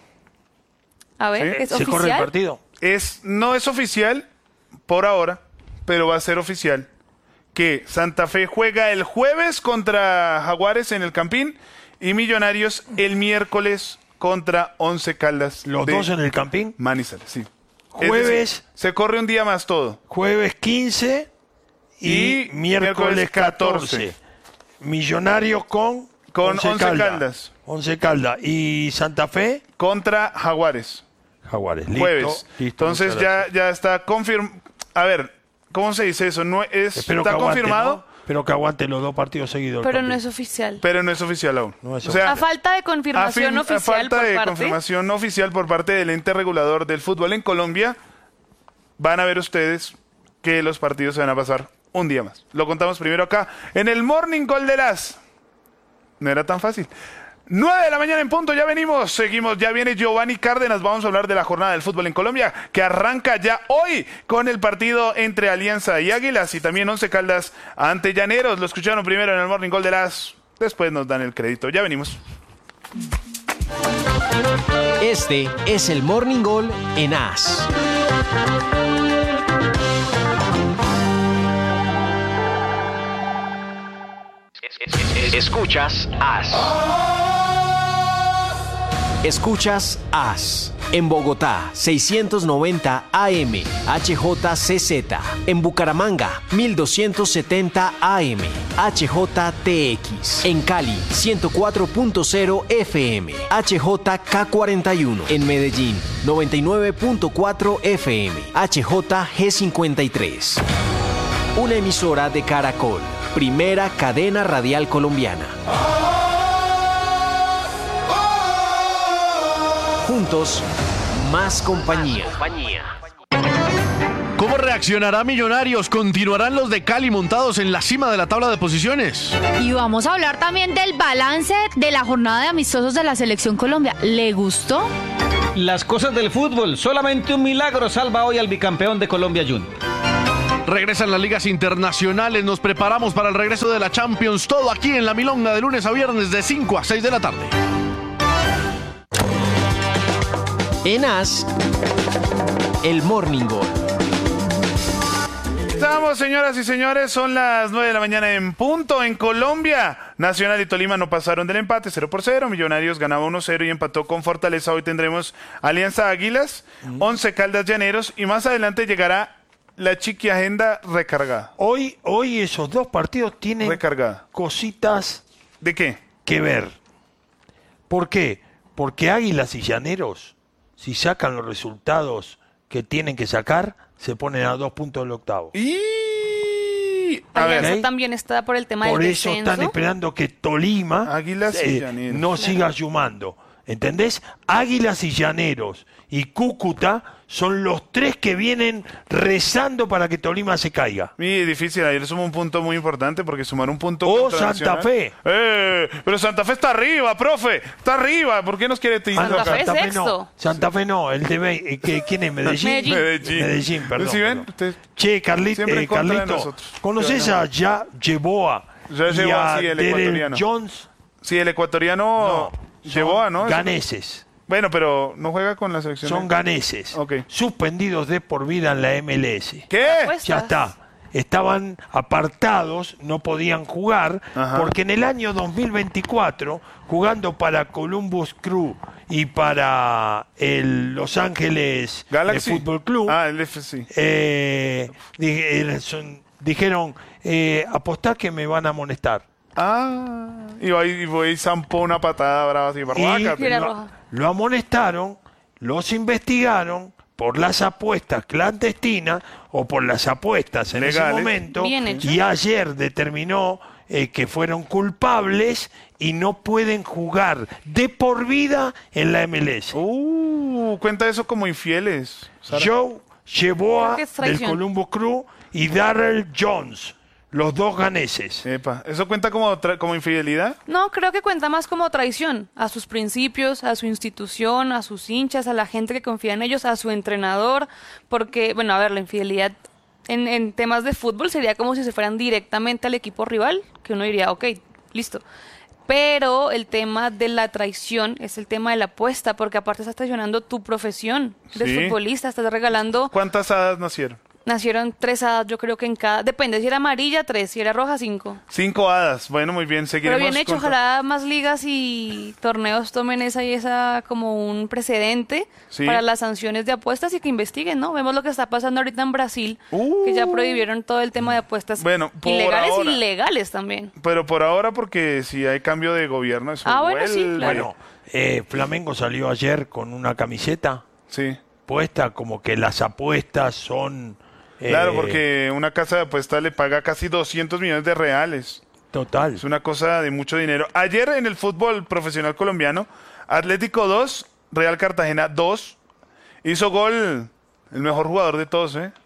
[SPEAKER 1] A ver,
[SPEAKER 2] Sí.
[SPEAKER 1] ¿es
[SPEAKER 4] ¿Se
[SPEAKER 1] oficial?
[SPEAKER 4] corre el partido?
[SPEAKER 2] Es, no es oficial por ahora, pero va a ser oficial que Santa Fe juega el jueves contra Jaguares en el Campín y Millonarios el miércoles contra Once Caldas.
[SPEAKER 4] Los
[SPEAKER 2] de
[SPEAKER 4] dos en el Campín.
[SPEAKER 2] Manizales, sí.
[SPEAKER 4] Jueves.
[SPEAKER 2] Es decir, se corre un día más todo.
[SPEAKER 4] Jueves quince y,
[SPEAKER 2] Y
[SPEAKER 4] miércoles
[SPEAKER 2] miércoles
[SPEAKER 4] catorce.
[SPEAKER 2] catorce.
[SPEAKER 4] Millonarios con,
[SPEAKER 2] Con Once Caldas.
[SPEAKER 4] Once Caldas. Y Santa Fe,
[SPEAKER 2] Contra Jaguares.
[SPEAKER 4] Jaguares. Listo,
[SPEAKER 2] Jueves.
[SPEAKER 4] listo,
[SPEAKER 2] Entonces
[SPEAKER 4] muchas
[SPEAKER 2] ya,
[SPEAKER 4] gracias.
[SPEAKER 2] ya está confirmado. A ver, ¿cómo se dice eso? No es,
[SPEAKER 4] Espero
[SPEAKER 2] está
[SPEAKER 4] que aguante,
[SPEAKER 2] confirmado,
[SPEAKER 4] ¿no? Espero que aguante los dos partidos seguidos. el
[SPEAKER 1] Pero no
[SPEAKER 4] Campín.
[SPEAKER 1] es oficial.
[SPEAKER 2] pero no es oficial aún.
[SPEAKER 4] No es
[SPEAKER 2] o sea,
[SPEAKER 1] A falta de
[SPEAKER 2] a
[SPEAKER 1] confirmación
[SPEAKER 2] fin- a
[SPEAKER 1] oficial
[SPEAKER 2] falta
[SPEAKER 1] por
[SPEAKER 2] de
[SPEAKER 1] parte.
[SPEAKER 2] confirmación oficial por parte del ente regulador del fútbol en Colombia, van a ver ustedes que los partidos se van a pasar un día más. Lo contamos primero acá en el Morning Call de las... No era tan fácil. nueve de la mañana en punto, ya venimos, seguimos, ya viene Giovanni Cárdenas, vamos a hablar de la jornada del fútbol en Colombia, que arranca ya hoy con el partido entre Alianza y Águilas, y también Once Caldas ante Llaneros. Lo escucharon primero en el Morning Call de las... Después nos dan el crédito, ya venimos.
[SPEAKER 8] Este es el Morning Call en A S. Escuchas A S. Escuchas A S. En Bogotá, seiscientos noventa A M, H J C Z. En Bucaramanga, mil doscientos setenta A M, H J T X. En Cali, ciento cuatro punto cero F M, H J K cuarenta y uno. En Medellín, noventa y nueve punto cuatro F M, H J G cincuenta y tres. Una emisora de Caracol, primera cadena radial colombiana. Juntos, más compañía.
[SPEAKER 9] ¿Cómo reaccionará Millonarios? ¿Continuarán los de Cali montados en la cima de la tabla de posiciones?
[SPEAKER 10] Y vamos a hablar también del balance de la jornada de amistosos de la Selección Colombia. ¿Le gustó?
[SPEAKER 11] Las cosas del fútbol. Solamente un milagro salva hoy al bicampeón de Colombia Junior.
[SPEAKER 9] Regresan las ligas internacionales. Nos preparamos para el regreso de la Champions. Todo aquí en La Milonga de lunes a viernes de cinco a seis de la tarde.
[SPEAKER 8] En As, el Morning Gol.
[SPEAKER 2] Estamos, señoras y señores, son las nueve de la mañana en punto en Colombia. Nacional y Tolima no pasaron del empate, cero por cero. Millonarios ganaba uno cero y empató con Fortaleza. Hoy tendremos Alianza Águilas, mm. Once Caldas Llaneros y más adelante llegará la Chiqui Agenda recargada.
[SPEAKER 4] Hoy, hoy esos dos partidos tienen
[SPEAKER 2] recargada.
[SPEAKER 4] Cositas.
[SPEAKER 2] ¿De qué?
[SPEAKER 4] Que ver. ¿Por qué? Porque Águilas y Llaneros, si sacan los resultados que tienen que sacar, se ponen a dos puntos del octavo.
[SPEAKER 2] Y
[SPEAKER 1] a ver, ¿okay? También está por el tema
[SPEAKER 4] por
[SPEAKER 1] del
[SPEAKER 4] eso
[SPEAKER 1] descenso.
[SPEAKER 4] Están esperando que Tolima
[SPEAKER 2] Águilas y
[SPEAKER 4] eh, no siga sumando. ¿Entendés? Águilas y Llaneros y Cúcuta son los tres que vienen rezando para que Tolima se caiga.
[SPEAKER 2] Y difícil, ayer sumó un punto muy importante porque sumar un punto
[SPEAKER 4] o Santa Fe.
[SPEAKER 2] Eh, pero Santa Fe está arriba, profe, está arriba. ¿Por qué nos quiere tirar
[SPEAKER 1] Santa Fe
[SPEAKER 4] Santa
[SPEAKER 1] es
[SPEAKER 4] Fe no. Santa Fe no, el de eh, que, ¿quién es? Medellín.
[SPEAKER 1] Medellín,
[SPEAKER 2] Medellín,
[SPEAKER 4] Medellín perdón.
[SPEAKER 2] ¿Sí ven?
[SPEAKER 4] perdón. Che, Carlito, eh, Carlito, ¿conoces a Ya Yeboa?
[SPEAKER 2] Ya Yeboa, sí, el ecuatoriano.
[SPEAKER 4] Jones.
[SPEAKER 2] Sí, el ecuatoriano
[SPEAKER 4] no,
[SPEAKER 2] Yeboa, ¿no?
[SPEAKER 4] Ganeses.
[SPEAKER 2] Bueno, pero no juega con la selección.
[SPEAKER 4] Son ganeses.
[SPEAKER 2] Okay.
[SPEAKER 4] Suspendidos de por vida en la M L S.
[SPEAKER 2] ¿Qué?
[SPEAKER 4] Ya está. Estaban apartados, no podían jugar, Ajá. porque en el año dos mil veinticuatro, jugando para Columbus Crew y para el Los Ángeles
[SPEAKER 2] Galaxy
[SPEAKER 4] Fútbol Club,
[SPEAKER 2] ah, el F C.
[SPEAKER 4] Eh, di- son, dijeron, eh, apostá que me van a amonestar.
[SPEAKER 2] Ah, y voy y voy y zampó una patada brava así, barbaca.
[SPEAKER 4] Y lo, lo amonestaron, los investigaron por las apuestas clandestinas o por las apuestas en
[SPEAKER 2] legales.
[SPEAKER 4] Ese momento.
[SPEAKER 1] Bien hecho.
[SPEAKER 4] Y ayer determinó eh, que fueron culpables y no pueden jugar de por vida en la M L S.
[SPEAKER 2] Uh, cuenta eso como infieles. Sara.
[SPEAKER 4] Joe Yeboa del Columbus Crew y Darrell Jones, los dos ganeses.
[SPEAKER 2] Epa, ¿eso cuenta como, tra- como infidelidad?
[SPEAKER 1] No, creo que cuenta más como traición a sus principios, a su institución, a sus hinchas, a la gente que confía en ellos, a su entrenador, porque, bueno, a ver, la infidelidad en, en temas de fútbol sería como si se fueran directamente al equipo rival, que uno diría, ok, listo. Pero el tema de la traición es el tema de la apuesta, porque aparte estás traicionando tu profesión de
[SPEAKER 2] Sí.
[SPEAKER 1] futbolista, estás regalando...
[SPEAKER 2] ¿Cuántas hadas nacieron?
[SPEAKER 1] Nacieron tres hadas, yo creo que en cada... Depende, si era amarilla, tres, si era roja, cinco.
[SPEAKER 2] Cinco hadas. Bueno, muy bien, seguiremos.
[SPEAKER 1] Pero bien hecho,
[SPEAKER 2] con-
[SPEAKER 1] ojalá más ligas y torneos tomen esa y esa como un precedente
[SPEAKER 2] Sí.
[SPEAKER 1] para las sanciones de apuestas y que investiguen, ¿no? Vemos lo que está pasando ahorita en Brasil,
[SPEAKER 2] Uh.
[SPEAKER 1] que ya prohibieron todo el tema de apuestas
[SPEAKER 2] Bueno, por
[SPEAKER 1] ilegales
[SPEAKER 2] ahora.
[SPEAKER 1] y legales también.
[SPEAKER 2] Pero por ahora, porque si hay cambio de gobierno, eso
[SPEAKER 1] Ah, bueno, sí,
[SPEAKER 2] vuelve.
[SPEAKER 1] claro.
[SPEAKER 4] Bueno, eh, Flamengo salió ayer con una camiseta
[SPEAKER 2] Sí.
[SPEAKER 4] puesta como que las apuestas son... eh,
[SPEAKER 2] Claro, porque una casa de apuestas le paga casi doscientos millones de reales.
[SPEAKER 4] Total.
[SPEAKER 2] Es una cosa de mucho dinero. Ayer en el fútbol profesional colombiano, Atlético dos, Real Cartagena dos. Hizo gol el mejor jugador de todos, ¿eh?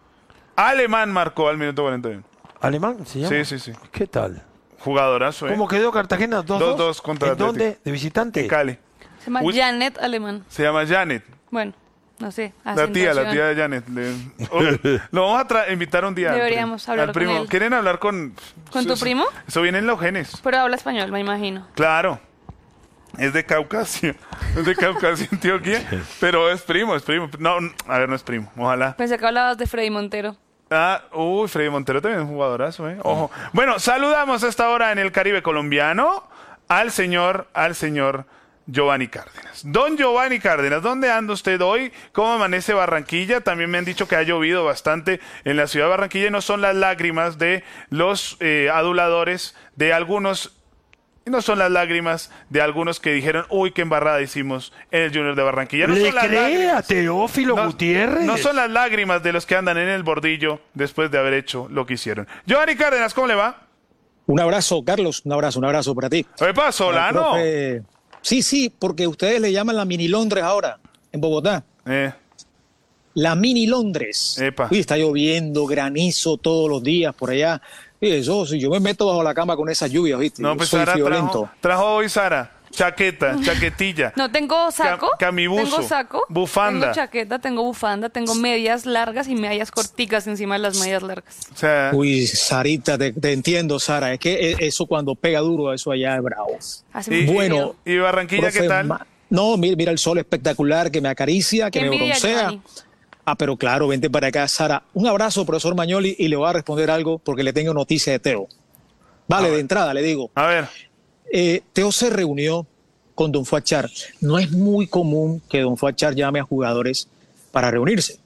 [SPEAKER 2] Alemán marcó al minuto cuarenta y uno.
[SPEAKER 4] ¿Alemán se llama?
[SPEAKER 2] Sí, sí, sí.
[SPEAKER 4] ¿Qué tal?
[SPEAKER 2] Jugadorazo, ¿eh?
[SPEAKER 4] ¿Cómo quedó Cartagena? ¿dos dos?
[SPEAKER 2] dos dos contra
[SPEAKER 4] ¿En
[SPEAKER 2] Atlético.
[SPEAKER 4] dónde? ¿De visitante?
[SPEAKER 2] En Cali.
[SPEAKER 1] Se llama
[SPEAKER 2] Uy.
[SPEAKER 1] Janet Alemán.
[SPEAKER 2] Se llama Janet.
[SPEAKER 1] Bueno, no sé.
[SPEAKER 2] La tía, la tía de Janet. Le- Oh, lo vamos a tra- invitar un día. al
[SPEAKER 1] Deberíamos
[SPEAKER 2] primo.
[SPEAKER 1] hablar
[SPEAKER 2] Al
[SPEAKER 1] con
[SPEAKER 2] primo.
[SPEAKER 1] él.
[SPEAKER 2] ¿Quieren hablar con...
[SPEAKER 1] ¿Con tu
[SPEAKER 2] eso-
[SPEAKER 1] primo?
[SPEAKER 2] Eso viene en los genes.
[SPEAKER 1] Pero habla español, me imagino.
[SPEAKER 2] Claro. Es de Caucasia. Es de Caucasia, Antioquia. Pero es primo, es primo. No, a ver, no es primo. Ojalá.
[SPEAKER 1] Pensé que hablabas de Freddy Montero.
[SPEAKER 2] Ah, uy, Freddy Montero también es un jugadorazo, ¿eh? Ojo. Bueno, saludamos a esta hora en el Caribe colombiano al señor, al señor Giovanni Cárdenas. Don Giovanni Cárdenas, ¿dónde anda usted hoy? ¿Cómo amanece Barranquilla? También me han dicho que ha llovido bastante en la ciudad de Barranquilla y no son las lágrimas de los eh, aduladores de algunos... Y no son las lágrimas de algunos que dijeron, uy, qué embarrada hicimos en el Junior de Barranquilla. No
[SPEAKER 4] ¿Le
[SPEAKER 2] son las
[SPEAKER 4] cree a
[SPEAKER 2] lágrimas.
[SPEAKER 4] Teófilo
[SPEAKER 2] No-
[SPEAKER 4] Gutiérrez?
[SPEAKER 2] No son las lágrimas de los que andan en el bordillo después de haber hecho lo que hicieron. Giovanni Cárdenas, ¿cómo le va?
[SPEAKER 12] Un abrazo, Carlos, un abrazo, un abrazo para ti.
[SPEAKER 2] ¿Qué Solano?
[SPEAKER 12] Para el profe- Sí, sí, porque ustedes le llaman la mini Londres ahora, en Bogotá.
[SPEAKER 2] Eh.
[SPEAKER 12] la mini Londres.
[SPEAKER 2] Epa.
[SPEAKER 12] Uy, está lloviendo, granizo todos los días por allá. Y eso, si yo me meto bajo la cama con esa lluvia, ¿viste?
[SPEAKER 2] No,
[SPEAKER 12] Yo
[SPEAKER 2] pues
[SPEAKER 12] soy
[SPEAKER 2] Sara
[SPEAKER 12] friolento.
[SPEAKER 2] trajo, trajo hoy Sara. Chaqueta, chaquetilla.
[SPEAKER 1] No, tengo saco,
[SPEAKER 2] Ca- camibuzo,
[SPEAKER 1] tengo saco,
[SPEAKER 2] bufanda.
[SPEAKER 1] tengo chaqueta, tengo bufanda, tengo medias largas y medias corticas encima de las medias largas.
[SPEAKER 2] O sea,
[SPEAKER 12] Uy, Sarita, te, te entiendo, Sara. Es que e- eso cuando pega duro, eso allá es bravo.
[SPEAKER 1] Hace
[SPEAKER 2] y,
[SPEAKER 1] mucho
[SPEAKER 12] Bueno,
[SPEAKER 2] ¿y Barranquilla
[SPEAKER 12] profe,
[SPEAKER 2] qué tal?
[SPEAKER 12] ma- No, mira, mira el sol espectacular que me acaricia, que
[SPEAKER 1] Qué
[SPEAKER 12] me
[SPEAKER 1] envidia,
[SPEAKER 12] broncea.
[SPEAKER 1] Giovanni.
[SPEAKER 12] Ah, pero claro, vente para acá, Sara. Un abrazo, profesor Mañoli, y le voy a responder algo porque le tengo noticia de Teo. Vale, de entrada le digo.
[SPEAKER 2] A ver.
[SPEAKER 12] Eh, Teo se reunió con Don Fuachar. No es muy común que Don Fuachar llame a jugadores para reunirse,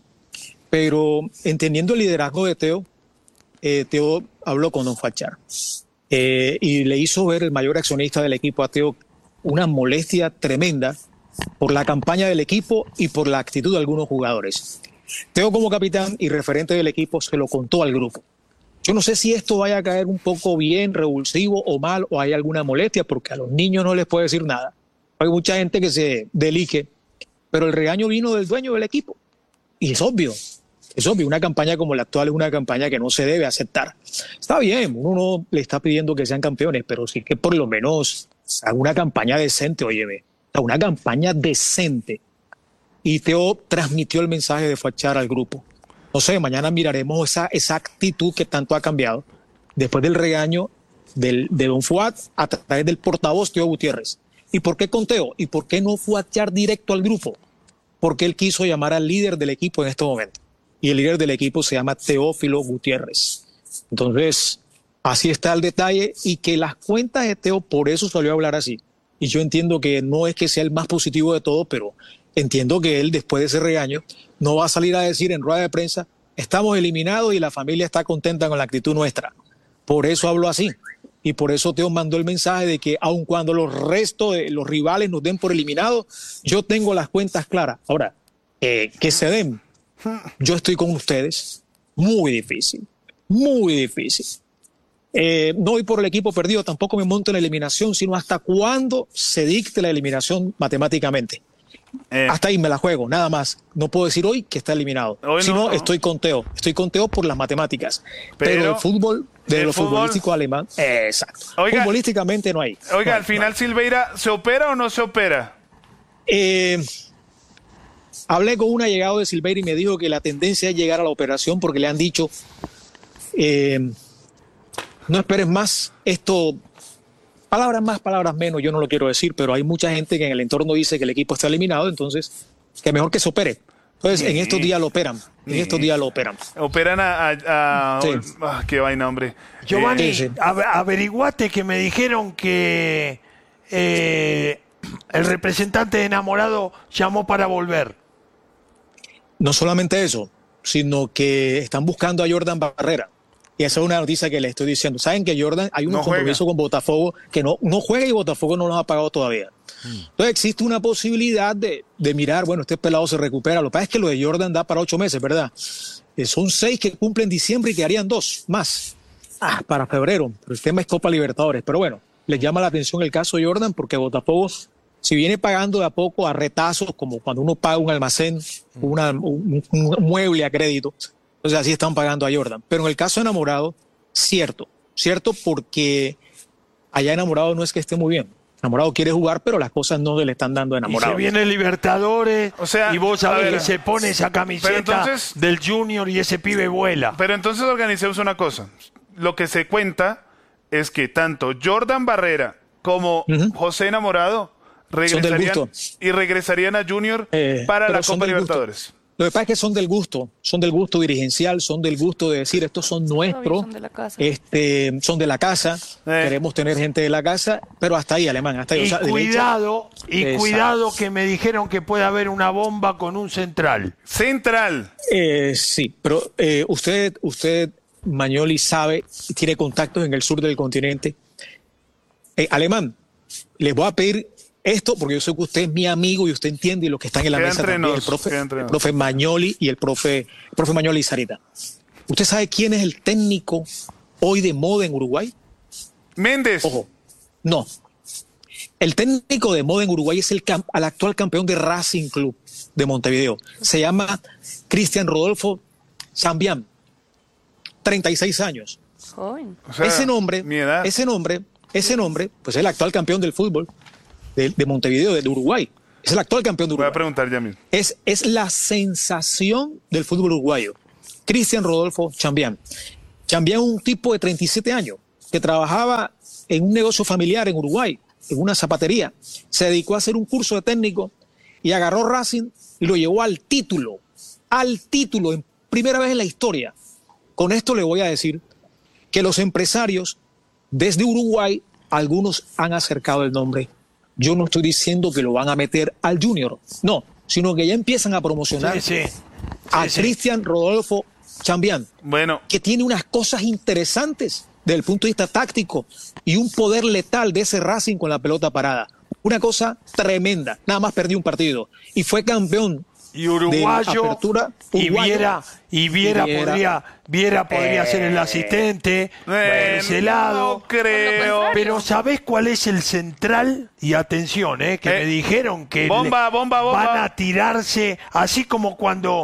[SPEAKER 12] pero entendiendo el liderazgo de Teo, eh, Teo habló con Don Fuachar eh, y le hizo ver el mayor accionista del equipo a Teo una molestia tremenda por la campaña del equipo y por la actitud de algunos jugadores. Teo, como capitán y referente del equipo, se lo contó al grupo. Yo no sé si esto vaya a caer un poco bien, revulsivo o mal, o hay alguna molestia, porque a los niños no les puede decir nada. Hay mucha gente que se deliche, pero el regaño vino del dueño del equipo. Y es obvio, es obvio, una campaña como la actual es una campaña que no se debe aceptar. Está bien, uno no le está pidiendo que sean campeones, pero sí que por lo menos haga una campaña decente, óyeme, una campaña decente. Y Teo transmitió el mensaje de Fuachar al grupo. No sé, mañana miraremos esa, esa actitud que tanto ha cambiado después del regaño del, de Don Fuat a través del portavoz Teo Gutiérrez. ¿Y por qué con Teo? ¿Y por qué no Fuachar directo al grupo? Porque él quiso llamar al líder del equipo en este momento. Y el líder del equipo se llama Teófilo Gutiérrez. Entonces, así está el detalle, y que las cuentas de Teo por eso salió a hablar así. Y yo entiendo que no es que sea el más positivo de todo, pero entiendo que él, después de ese regaño, no va a salir a decir en rueda de prensa: estamos eliminados y la familia está contenta con la actitud nuestra. Por eso habló así. Y por eso Teo mandó el mensaje de que aun cuando los restos de los rivales nos den por eliminados, yo tengo las cuentas claras. Ahora, eh, que se den, yo estoy con ustedes. Muy difícil, muy difícil. Eh, no voy por el equipo perdido, tampoco me monto en la eliminación, sino hasta cuándo se dicte la eliminación matemáticamente. Eh. Hasta ahí me la juego, nada más. No puedo decir hoy que está eliminado. Hoy si no, no, estoy con Teo. Estoy con Teo por las matemáticas. Pero, Pero el fútbol, de lo fútbol, futbolístico alemán, eh, exacto. Oiga, futbolísticamente no hay.
[SPEAKER 2] Oiga,
[SPEAKER 12] no
[SPEAKER 2] al
[SPEAKER 12] hay,
[SPEAKER 2] final, no Silveira, ¿se opera o no se opera?
[SPEAKER 12] Eh, hablé con un allegado de Silveira y me dijo que la tendencia es llegar a la operación porque le han dicho: eh, no esperes más, esto... Palabras más, palabras menos, yo no lo quiero decir, pero hay mucha gente que en el entorno dice que el equipo está eliminado, entonces que mejor que se opere. Entonces, en estos días lo operan, en estos días lo operan.
[SPEAKER 2] Operan a... a, a sí. ah, qué vaina, hombre.
[SPEAKER 4] Giovanni, eh, sí, sí. averiguate que me dijeron que eh, el representante de Enamorado llamó para volver.
[SPEAKER 12] No solamente eso, sino que están buscando a Jordan Barrera. Y esa es una noticia que le estoy diciendo. Saben que Jordan, hay un no compromiso con Botafogo que no, no juega y Botafogo no los ha pagado todavía. Hmm. Entonces existe una posibilidad de, de mirar, bueno, este pelado se recupera. Lo que pasa es que lo de Jordan da para ocho meses, ¿verdad? Eh, son seis que cumplen diciembre y que harían dos más. Ah, para febrero. Pero el tema es Copa Libertadores. Pero bueno, les llama la atención el caso de Jordan porque Botafogo, si viene pagando de a poco a retazos, como cuando uno paga un almacén, una, un, un mueble a crédito, entonces así están pagando a Jordan. Pero en el caso de Enamorado, cierto, cierto porque allá Enamorado no es que esté muy bien. Enamorado quiere jugar, pero las cosas no se le están dando a Enamorado.
[SPEAKER 4] Y se viene Libertadores, o sea, y vos sabés que se pone esa camiseta entonces, del Junior y ese pibe vuela.
[SPEAKER 2] Pero entonces organicemos una cosa. Lo que se cuenta es que tanto Jordan Barrera como uh-huh. José Enamorado regresarían y regresarían a Junior eh, para la Copa Libertadores. Gusto.
[SPEAKER 12] Lo que pasa es que son del gusto, son del gusto dirigencial, son del gusto de decir estos son nuestros,
[SPEAKER 1] son de la casa,
[SPEAKER 12] este, son de la casa eh. queremos tener gente de la casa, pero hasta ahí, Alemán, hasta ahí.
[SPEAKER 4] Y
[SPEAKER 12] o sea,
[SPEAKER 4] cuidado,
[SPEAKER 12] derecha,
[SPEAKER 4] y
[SPEAKER 12] exacto.
[SPEAKER 4] cuidado que me dijeron que puede haber una bomba con un central.
[SPEAKER 2] Central.
[SPEAKER 12] Eh, sí, pero eh, usted, usted, Mañoli, sabe, tiene contactos en el sur del continente. Eh, Alemán, les voy a pedir esto, porque yo sé que usted es mi amigo y usted entiende y los que están en la
[SPEAKER 2] queda
[SPEAKER 12] mesa también,
[SPEAKER 2] nos,
[SPEAKER 12] el profe, el profe Mañoli y el profe, el profe Mañoli y Sarita. ¿Usted sabe quién es el técnico hoy de moda en Uruguay?
[SPEAKER 2] Méndez.
[SPEAKER 12] Ojo, no. El técnico de moda en Uruguay es el, cam- el actual campeón de Racing Club de Montevideo. Se llama Cristian Rodolfo Chambián, treinta y seis años.
[SPEAKER 1] Joven.
[SPEAKER 2] O sea,
[SPEAKER 12] ese nombre,
[SPEAKER 2] mi edad.
[SPEAKER 12] ese nombre, ese nombre, pues es el actual campeón del fútbol de, de Montevideo, de, de Uruguay. Es el actual campeón de
[SPEAKER 2] Voy
[SPEAKER 12] Uruguay.
[SPEAKER 2] a preguntar ya mismo.
[SPEAKER 12] Es, es la sensación del fútbol uruguayo. Cristian Rodolfo Chambián. Chambián es un tipo de treinta y siete años que trabajaba en un negocio familiar en Uruguay, en una zapatería. Se dedicó a hacer un curso de técnico y agarró Racing y lo llevó al título. Al título, en primera vez en la historia. Con esto le voy a decir que los empresarios desde Uruguay, algunos han acercado el nombre. Yo no estoy diciendo que lo van a meter al Junior, no, sino que ya empiezan a promocionar
[SPEAKER 4] Sí, sí.
[SPEAKER 12] a
[SPEAKER 4] Sí, sí.
[SPEAKER 12] Cristian Rodolfo Chambián,
[SPEAKER 2] Bueno,
[SPEAKER 12] que tiene unas cosas interesantes desde el punto de vista táctico y un poder letal de ese Racing con la pelota parada. Una cosa tremenda. Nada más perdió un partido y fue campeón.
[SPEAKER 4] Y uruguayo,
[SPEAKER 12] de la apertura,
[SPEAKER 4] y
[SPEAKER 12] uruguayo.
[SPEAKER 4] Viera, y Viera,
[SPEAKER 12] Y Viera.
[SPEAKER 4] podría, Viera podría
[SPEAKER 12] Eh,
[SPEAKER 4] ser el asistente por
[SPEAKER 2] eh,
[SPEAKER 4] ese lado.
[SPEAKER 2] no creo.
[SPEAKER 4] Pero ¿sabés cuál es el central? Y atención, eh, que
[SPEAKER 2] Eh,
[SPEAKER 4] me dijeron que
[SPEAKER 2] bomba,
[SPEAKER 4] le-
[SPEAKER 2] bomba, bomba.
[SPEAKER 4] van a tirarse, así como cuando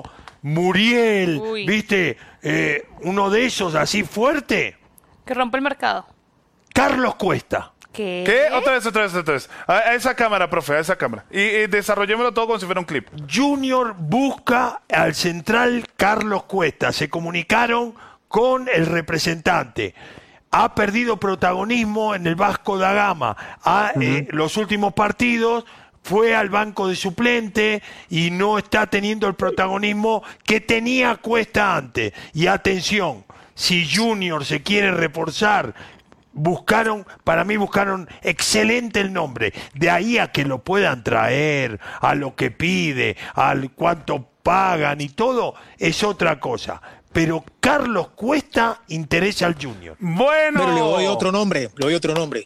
[SPEAKER 4] Muriel,
[SPEAKER 1] Uy.
[SPEAKER 4] viste, eh, uno de esos así fuerte,
[SPEAKER 1] Que rompe el mercado.
[SPEAKER 4] Carlos Cuesta.
[SPEAKER 1] ¿Qué?
[SPEAKER 2] ¿Qué? Otra vez, otra vez, otra vez. A, a esa cámara, profe, a esa cámara. Y, y desarrollémoslo todo como si fuera un clip.
[SPEAKER 4] Junior busca al central Carlos Cuesta. Se comunicaron con el representante. Ha perdido protagonismo en el Vasco da Gama. Ha, eh, los últimos partidos fue al banco de suplente y no está teniendo el protagonismo que tenía Cuesta antes. Y atención, si Junior se quiere reforzar, buscaron, para mí buscaron excelente el nombre, de ahí a que lo puedan traer, a lo que pide, al cuánto pagan y todo, es otra cosa. Pero Carlos Cuesta interesa al Junior.
[SPEAKER 2] Bueno.
[SPEAKER 12] Pero le doy otro nombre, le doy otro nombre.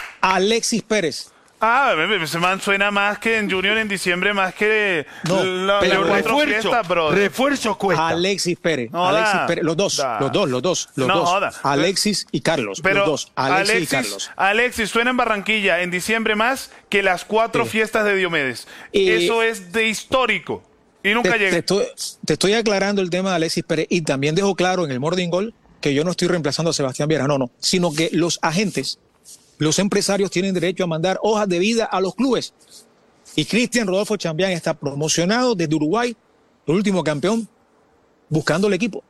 [SPEAKER 12] Alexis Pérez.
[SPEAKER 2] Ah, ese man suena más que en Junior en diciembre, más que
[SPEAKER 12] No,
[SPEAKER 2] la,
[SPEAKER 12] pero
[SPEAKER 2] la cuatro
[SPEAKER 4] refuerzo,
[SPEAKER 2] fiestas, bro.
[SPEAKER 4] refuerzo Cuesta.
[SPEAKER 12] Alexis Pérez.
[SPEAKER 2] No
[SPEAKER 12] Alexis
[SPEAKER 2] da,
[SPEAKER 12] Pérez. Los dos,
[SPEAKER 2] da.
[SPEAKER 12] los dos, los dos, los
[SPEAKER 2] No
[SPEAKER 12] dos.
[SPEAKER 2] joda.
[SPEAKER 12] Alexis y Carlos.
[SPEAKER 2] Pero
[SPEAKER 12] los dos. Alexis,
[SPEAKER 2] Alexis,
[SPEAKER 12] y Carlos.
[SPEAKER 2] Alexis suena en Barranquilla en diciembre más que las cuatro
[SPEAKER 12] Sí.
[SPEAKER 2] fiestas de Diomedes.
[SPEAKER 12] Y-
[SPEAKER 2] Eso es de histórico. Y nunca
[SPEAKER 12] Te,
[SPEAKER 2] llega.
[SPEAKER 12] te estoy, te estoy aclarando el tema de Alexis Pérez y también dejo claro en el Morning Goal que yo no estoy reemplazando a Sebastián Viera, no, no, sino que los agentes, los empresarios tienen derecho a mandar hojas de vida a los clubes. Y Cristian Rodolfo Chambián está promocionado desde Uruguay, el último campeón, buscando el equipo.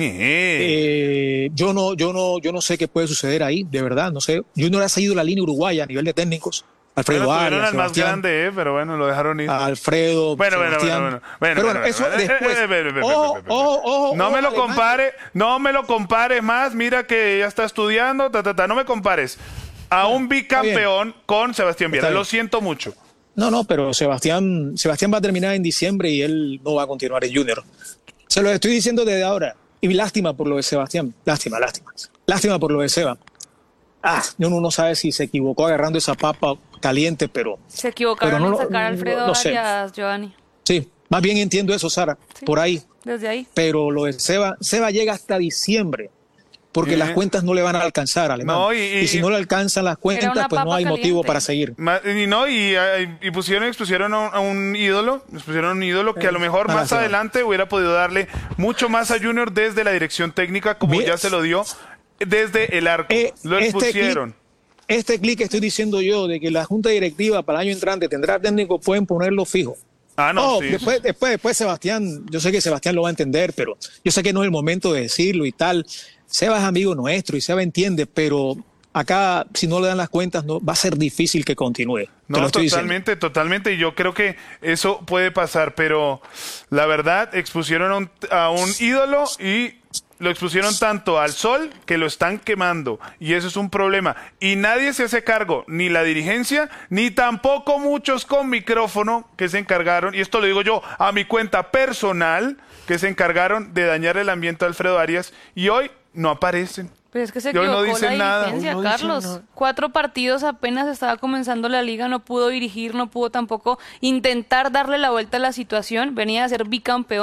[SPEAKER 12] Eh, yo no, yo no, yo no sé qué puede suceder ahí, de verdad, no sé. Yo no le ha seguido la línea uruguaya a nivel de técnicos. Alfredo
[SPEAKER 2] Bueno, tuvieron
[SPEAKER 12] Arias,
[SPEAKER 2] al más
[SPEAKER 12] Sebastián,
[SPEAKER 2] grande, eh, pero bueno, lo dejaron ir.
[SPEAKER 12] Alfredo,
[SPEAKER 2] Bueno, bueno,
[SPEAKER 12] Sebastián.
[SPEAKER 2] bueno, bueno, bueno,
[SPEAKER 12] Pero bueno,
[SPEAKER 2] bueno,
[SPEAKER 12] eso
[SPEAKER 2] bueno, eh,
[SPEAKER 12] después.
[SPEAKER 2] eh, eh, eh, eh,
[SPEAKER 12] Ojo,
[SPEAKER 2] eh, eh,
[SPEAKER 12] ojo, ojo,
[SPEAKER 2] No
[SPEAKER 12] ojo,
[SPEAKER 2] me lo
[SPEAKER 12] Alemania.
[SPEAKER 2] compare, no me lo compares más, mira que ya está estudiando, ta, ta, ta, no me compares a un bicampeón con Sebastián Viera,
[SPEAKER 12] Está bien.
[SPEAKER 2] lo siento mucho.
[SPEAKER 12] No, no, pero Sebastián, Sebastián va a terminar en diciembre y él no va a continuar en Junior. Se lo estoy diciendo desde ahora. Y lástima por lo de Sebastián. Lástima, lástima. Lástima por lo de Seba. Ah, uno no sabe si se equivocó agarrando esa papa caliente, pero
[SPEAKER 1] Se equivocaron
[SPEAKER 12] Pero no
[SPEAKER 1] en
[SPEAKER 12] lo-
[SPEAKER 1] sacar a Alfredo
[SPEAKER 12] no- no sé.
[SPEAKER 1] Arias, Giovanni.
[SPEAKER 12] sí, más bien entiendo eso, Sara, por ahí.
[SPEAKER 1] Desde ahí.
[SPEAKER 12] Pero lo de Seba, Seba llega hasta diciembre, porque
[SPEAKER 2] Sí.
[SPEAKER 12] las cuentas no le van a alcanzar, Alemán.
[SPEAKER 2] No, y-
[SPEAKER 12] y,
[SPEAKER 2] y-
[SPEAKER 12] si no le alcanzan las
[SPEAKER 1] Era
[SPEAKER 12] cuentas,
[SPEAKER 1] una
[SPEAKER 12] pues no
[SPEAKER 1] papa
[SPEAKER 12] hay motivo
[SPEAKER 1] caliente.
[SPEAKER 12] para seguir.
[SPEAKER 2] Ma- Y no, y, eh, y pusieron, expusieron a un, a un ídolo, expusieron a un ídolo que a lo mejor
[SPEAKER 12] Ah,
[SPEAKER 2] más
[SPEAKER 12] sí.
[SPEAKER 2] adelante hubiera podido darle mucho más a Junior desde la dirección técnica, como
[SPEAKER 12] Bien.
[SPEAKER 2] ya se lo dio desde el arco.
[SPEAKER 12] Eh,
[SPEAKER 2] lo
[SPEAKER 12] este
[SPEAKER 2] expusieron.
[SPEAKER 12] clip- Este clic que estoy diciendo yo de que la Junta Directiva para el año entrante tendrá técnico, pueden ponerlo fijo.
[SPEAKER 2] Ah, no,
[SPEAKER 12] Oh,
[SPEAKER 2] sí.
[SPEAKER 12] después, después, después Sebastián, yo sé que Sebastián lo va a entender, pero yo sé que no es el momento de decirlo y tal. Seba es amigo nuestro y Seba entiende, pero acá si no le dan las cuentas no, va a ser difícil que continúe. Te lo
[SPEAKER 2] No,
[SPEAKER 12] estoy diciendo.
[SPEAKER 2] totalmente, totalmente. Y yo creo que eso puede pasar, pero la verdad, expusieron a un, a un ídolo y lo expusieron tanto al sol que lo están quemando. Y eso es un problema. Y nadie se hace cargo, ni la dirigencia, ni tampoco muchos con micrófono que se encargaron, y esto lo digo yo a mi cuenta personal, que se encargaron de dañar el ambiente a Alfredo Arias, y hoy no aparecen.
[SPEAKER 1] Pero es que se
[SPEAKER 2] Y hoy
[SPEAKER 1] equivocó
[SPEAKER 2] no dicen
[SPEAKER 1] la
[SPEAKER 2] nada.
[SPEAKER 1] dirigencia,
[SPEAKER 4] Hoy no dicen
[SPEAKER 1] Carlos.
[SPEAKER 4] nada.
[SPEAKER 1] Cuatro partidos apenas estaba comenzando la liga, no pudo dirigir, no pudo tampoco intentar darle la vuelta a la situación. Venía a ser bicampeón.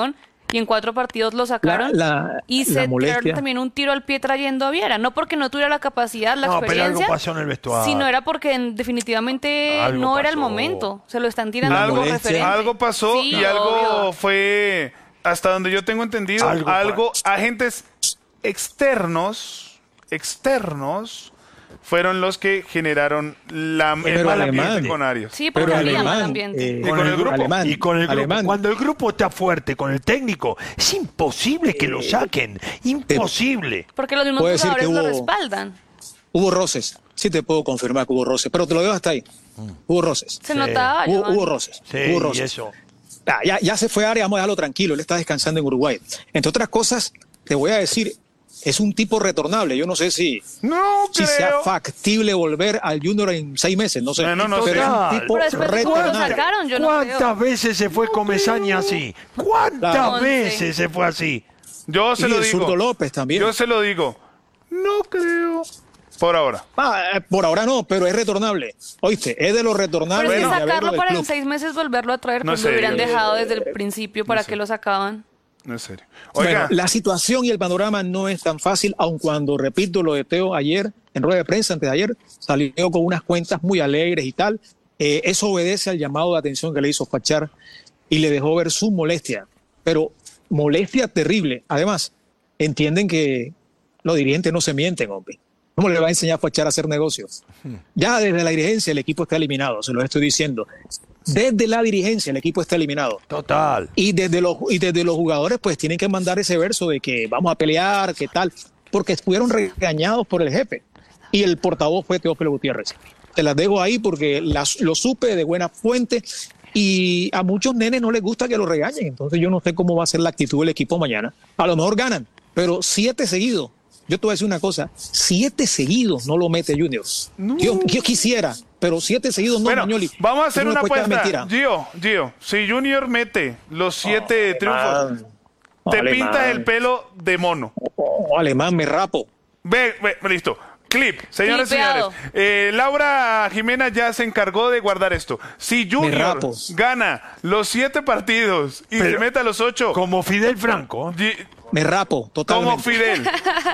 [SPEAKER 1] y en cuatro partidos lo sacaron.
[SPEAKER 12] La- la-
[SPEAKER 1] y
[SPEAKER 12] la
[SPEAKER 1] se
[SPEAKER 12] molestia.
[SPEAKER 1] tiraron también un tiro al pie trayendo a Viera. No porque no tuviera la capacidad, la
[SPEAKER 4] No, pero
[SPEAKER 1] experiencia,
[SPEAKER 4] algo pasó en el vestuario.
[SPEAKER 1] sino era porque en- definitivamente
[SPEAKER 4] Algo
[SPEAKER 1] no era el
[SPEAKER 4] pasó.
[SPEAKER 1] momento. Se lo están tirando
[SPEAKER 2] Algo,
[SPEAKER 1] como referente.
[SPEAKER 2] algo pasó
[SPEAKER 1] Sí,
[SPEAKER 2] y algo
[SPEAKER 1] obvio.
[SPEAKER 2] fue, hasta donde yo tengo entendido,
[SPEAKER 4] Algo
[SPEAKER 2] algo, agentes externos, externos, fueron los que generaron la, el
[SPEAKER 12] Pero
[SPEAKER 2] mal
[SPEAKER 12] Alemán.
[SPEAKER 2] ambiente con Arias.
[SPEAKER 1] Sí, porque
[SPEAKER 12] Pero
[SPEAKER 1] había mal
[SPEAKER 12] Alemán,
[SPEAKER 1] ambiente.
[SPEAKER 12] eh,
[SPEAKER 2] Y con el grupo.
[SPEAKER 12] Alemán,
[SPEAKER 4] Y con el grupo,
[SPEAKER 12] Alemán.
[SPEAKER 4] cuando el grupo está fuerte con el técnico, es imposible que lo saquen. Imposible.
[SPEAKER 1] Porque los mismos
[SPEAKER 12] Puedo decir
[SPEAKER 1] jugadores
[SPEAKER 12] que
[SPEAKER 1] lo
[SPEAKER 12] hubo-
[SPEAKER 1] respaldan.
[SPEAKER 12] Hubo roces. Sí te puedo confirmar que hubo roces, pero te lo dejo hasta ahí. Hubo roces.
[SPEAKER 1] Se notaba,
[SPEAKER 12] Hubo,
[SPEAKER 1] Giovanni.
[SPEAKER 12] hubo roces.
[SPEAKER 4] Sí,
[SPEAKER 12] hubo
[SPEAKER 4] y
[SPEAKER 12] roces.
[SPEAKER 4] eso.
[SPEAKER 12] Ah, ya, ya se fue Arias, vamos a dejarlo tranquilo. Él está descansando en Uruguay. Entre otras cosas, te voy a decir, es un tipo retornable. Yo no sé si,
[SPEAKER 2] No
[SPEAKER 12] si sea
[SPEAKER 2] creo.
[SPEAKER 12] factible volver al Junior en seis meses. No sé.
[SPEAKER 2] No, no, no
[SPEAKER 12] pero
[SPEAKER 2] sé.
[SPEAKER 12] es un
[SPEAKER 4] Total.
[SPEAKER 12] tipo
[SPEAKER 1] Pero después de cómo lo
[SPEAKER 12] retornable.
[SPEAKER 1] sacaron, yo no
[SPEAKER 4] ¿Cuántas
[SPEAKER 1] creo.
[SPEAKER 4] veces se fue Comesaña así? ¿Cuántas
[SPEAKER 12] Claro.
[SPEAKER 4] veces se fue así?
[SPEAKER 2] Yo se
[SPEAKER 12] Y
[SPEAKER 2] lo
[SPEAKER 12] el
[SPEAKER 2] digo.
[SPEAKER 12] zurdo López también.
[SPEAKER 2] Yo se lo digo. No creo. Por ahora.
[SPEAKER 12] Ah, eh, por ahora no, pero es retornable. Oíste, es de los
[SPEAKER 1] Pero
[SPEAKER 12] retornables.
[SPEAKER 1] es que
[SPEAKER 12] de haberlo
[SPEAKER 1] sacarlo
[SPEAKER 12] del
[SPEAKER 1] para en
[SPEAKER 12] club.
[SPEAKER 1] seis meses volverlo a traer,
[SPEAKER 2] No
[SPEAKER 1] pues
[SPEAKER 2] es
[SPEAKER 1] lo hubieran
[SPEAKER 2] serio.
[SPEAKER 1] dejado desde el principio. ¿Para qué lo sacaban?
[SPEAKER 2] No es serio. Oiga,
[SPEAKER 12] Bueno, la situación y el panorama no es tan fácil, aun cuando, repito, lo de Teo ayer, en rueda de prensa, antes de ayer, salió con unas cuentas muy alegres y tal. Eh, eso obedece al llamado de atención que le hizo Fachar y le dejó ver su molestia, pero molestia terrible. Además, entienden que los dirigentes no se mienten, hombre. ¿Cómo le va a enseñar a Fachar a hacer negocios? Ya desde la dirigencia el equipo está eliminado, se lo estoy diciendo. Desde la dirigencia el equipo está eliminado.
[SPEAKER 4] Total.
[SPEAKER 12] Y desde los y desde los jugadores pues tienen que mandar ese verso de que vamos a pelear, qué tal, porque fueron regañados por el jefe y el portavoz fue Teófilo Gutiérrez. Te las dejo ahí porque las, lo supe de buena fuente y a muchos nenes no les gusta que lo regañen, entonces yo no sé cómo va a ser la actitud del equipo mañana. A lo mejor ganan, pero siete seguidos. Yo te voy a decir una cosa, siete seguidos no lo mete Junior. Yo, yo quisiera, pero siete seguidos no,
[SPEAKER 2] bueno,
[SPEAKER 12] Mañoli.
[SPEAKER 2] vamos a hacer
[SPEAKER 12] Es
[SPEAKER 2] una
[SPEAKER 12] cuestión de
[SPEAKER 2] apuesta.
[SPEAKER 12] mentira.
[SPEAKER 2] Gio, Gio, si Junior mete los siete triunfos,
[SPEAKER 12] Alemán.
[SPEAKER 2] te
[SPEAKER 12] Alemán.
[SPEAKER 2] pintas el pelo de mono.
[SPEAKER 12] Oh, alemán, me rapo.
[SPEAKER 2] Ve, ve, listo. Clip, señores y
[SPEAKER 1] Clipeado.
[SPEAKER 2] señores. Eh, Laura Jimena ya se encargó de guardar esto. Si Junior
[SPEAKER 12] rapo.
[SPEAKER 2] gana los siete partidos y
[SPEAKER 4] Pero-
[SPEAKER 2] se mete a los ocho,
[SPEAKER 4] Como Fidel Franco.
[SPEAKER 2] Gi-
[SPEAKER 12] Me rapo, totalmente.
[SPEAKER 2] como Fidel.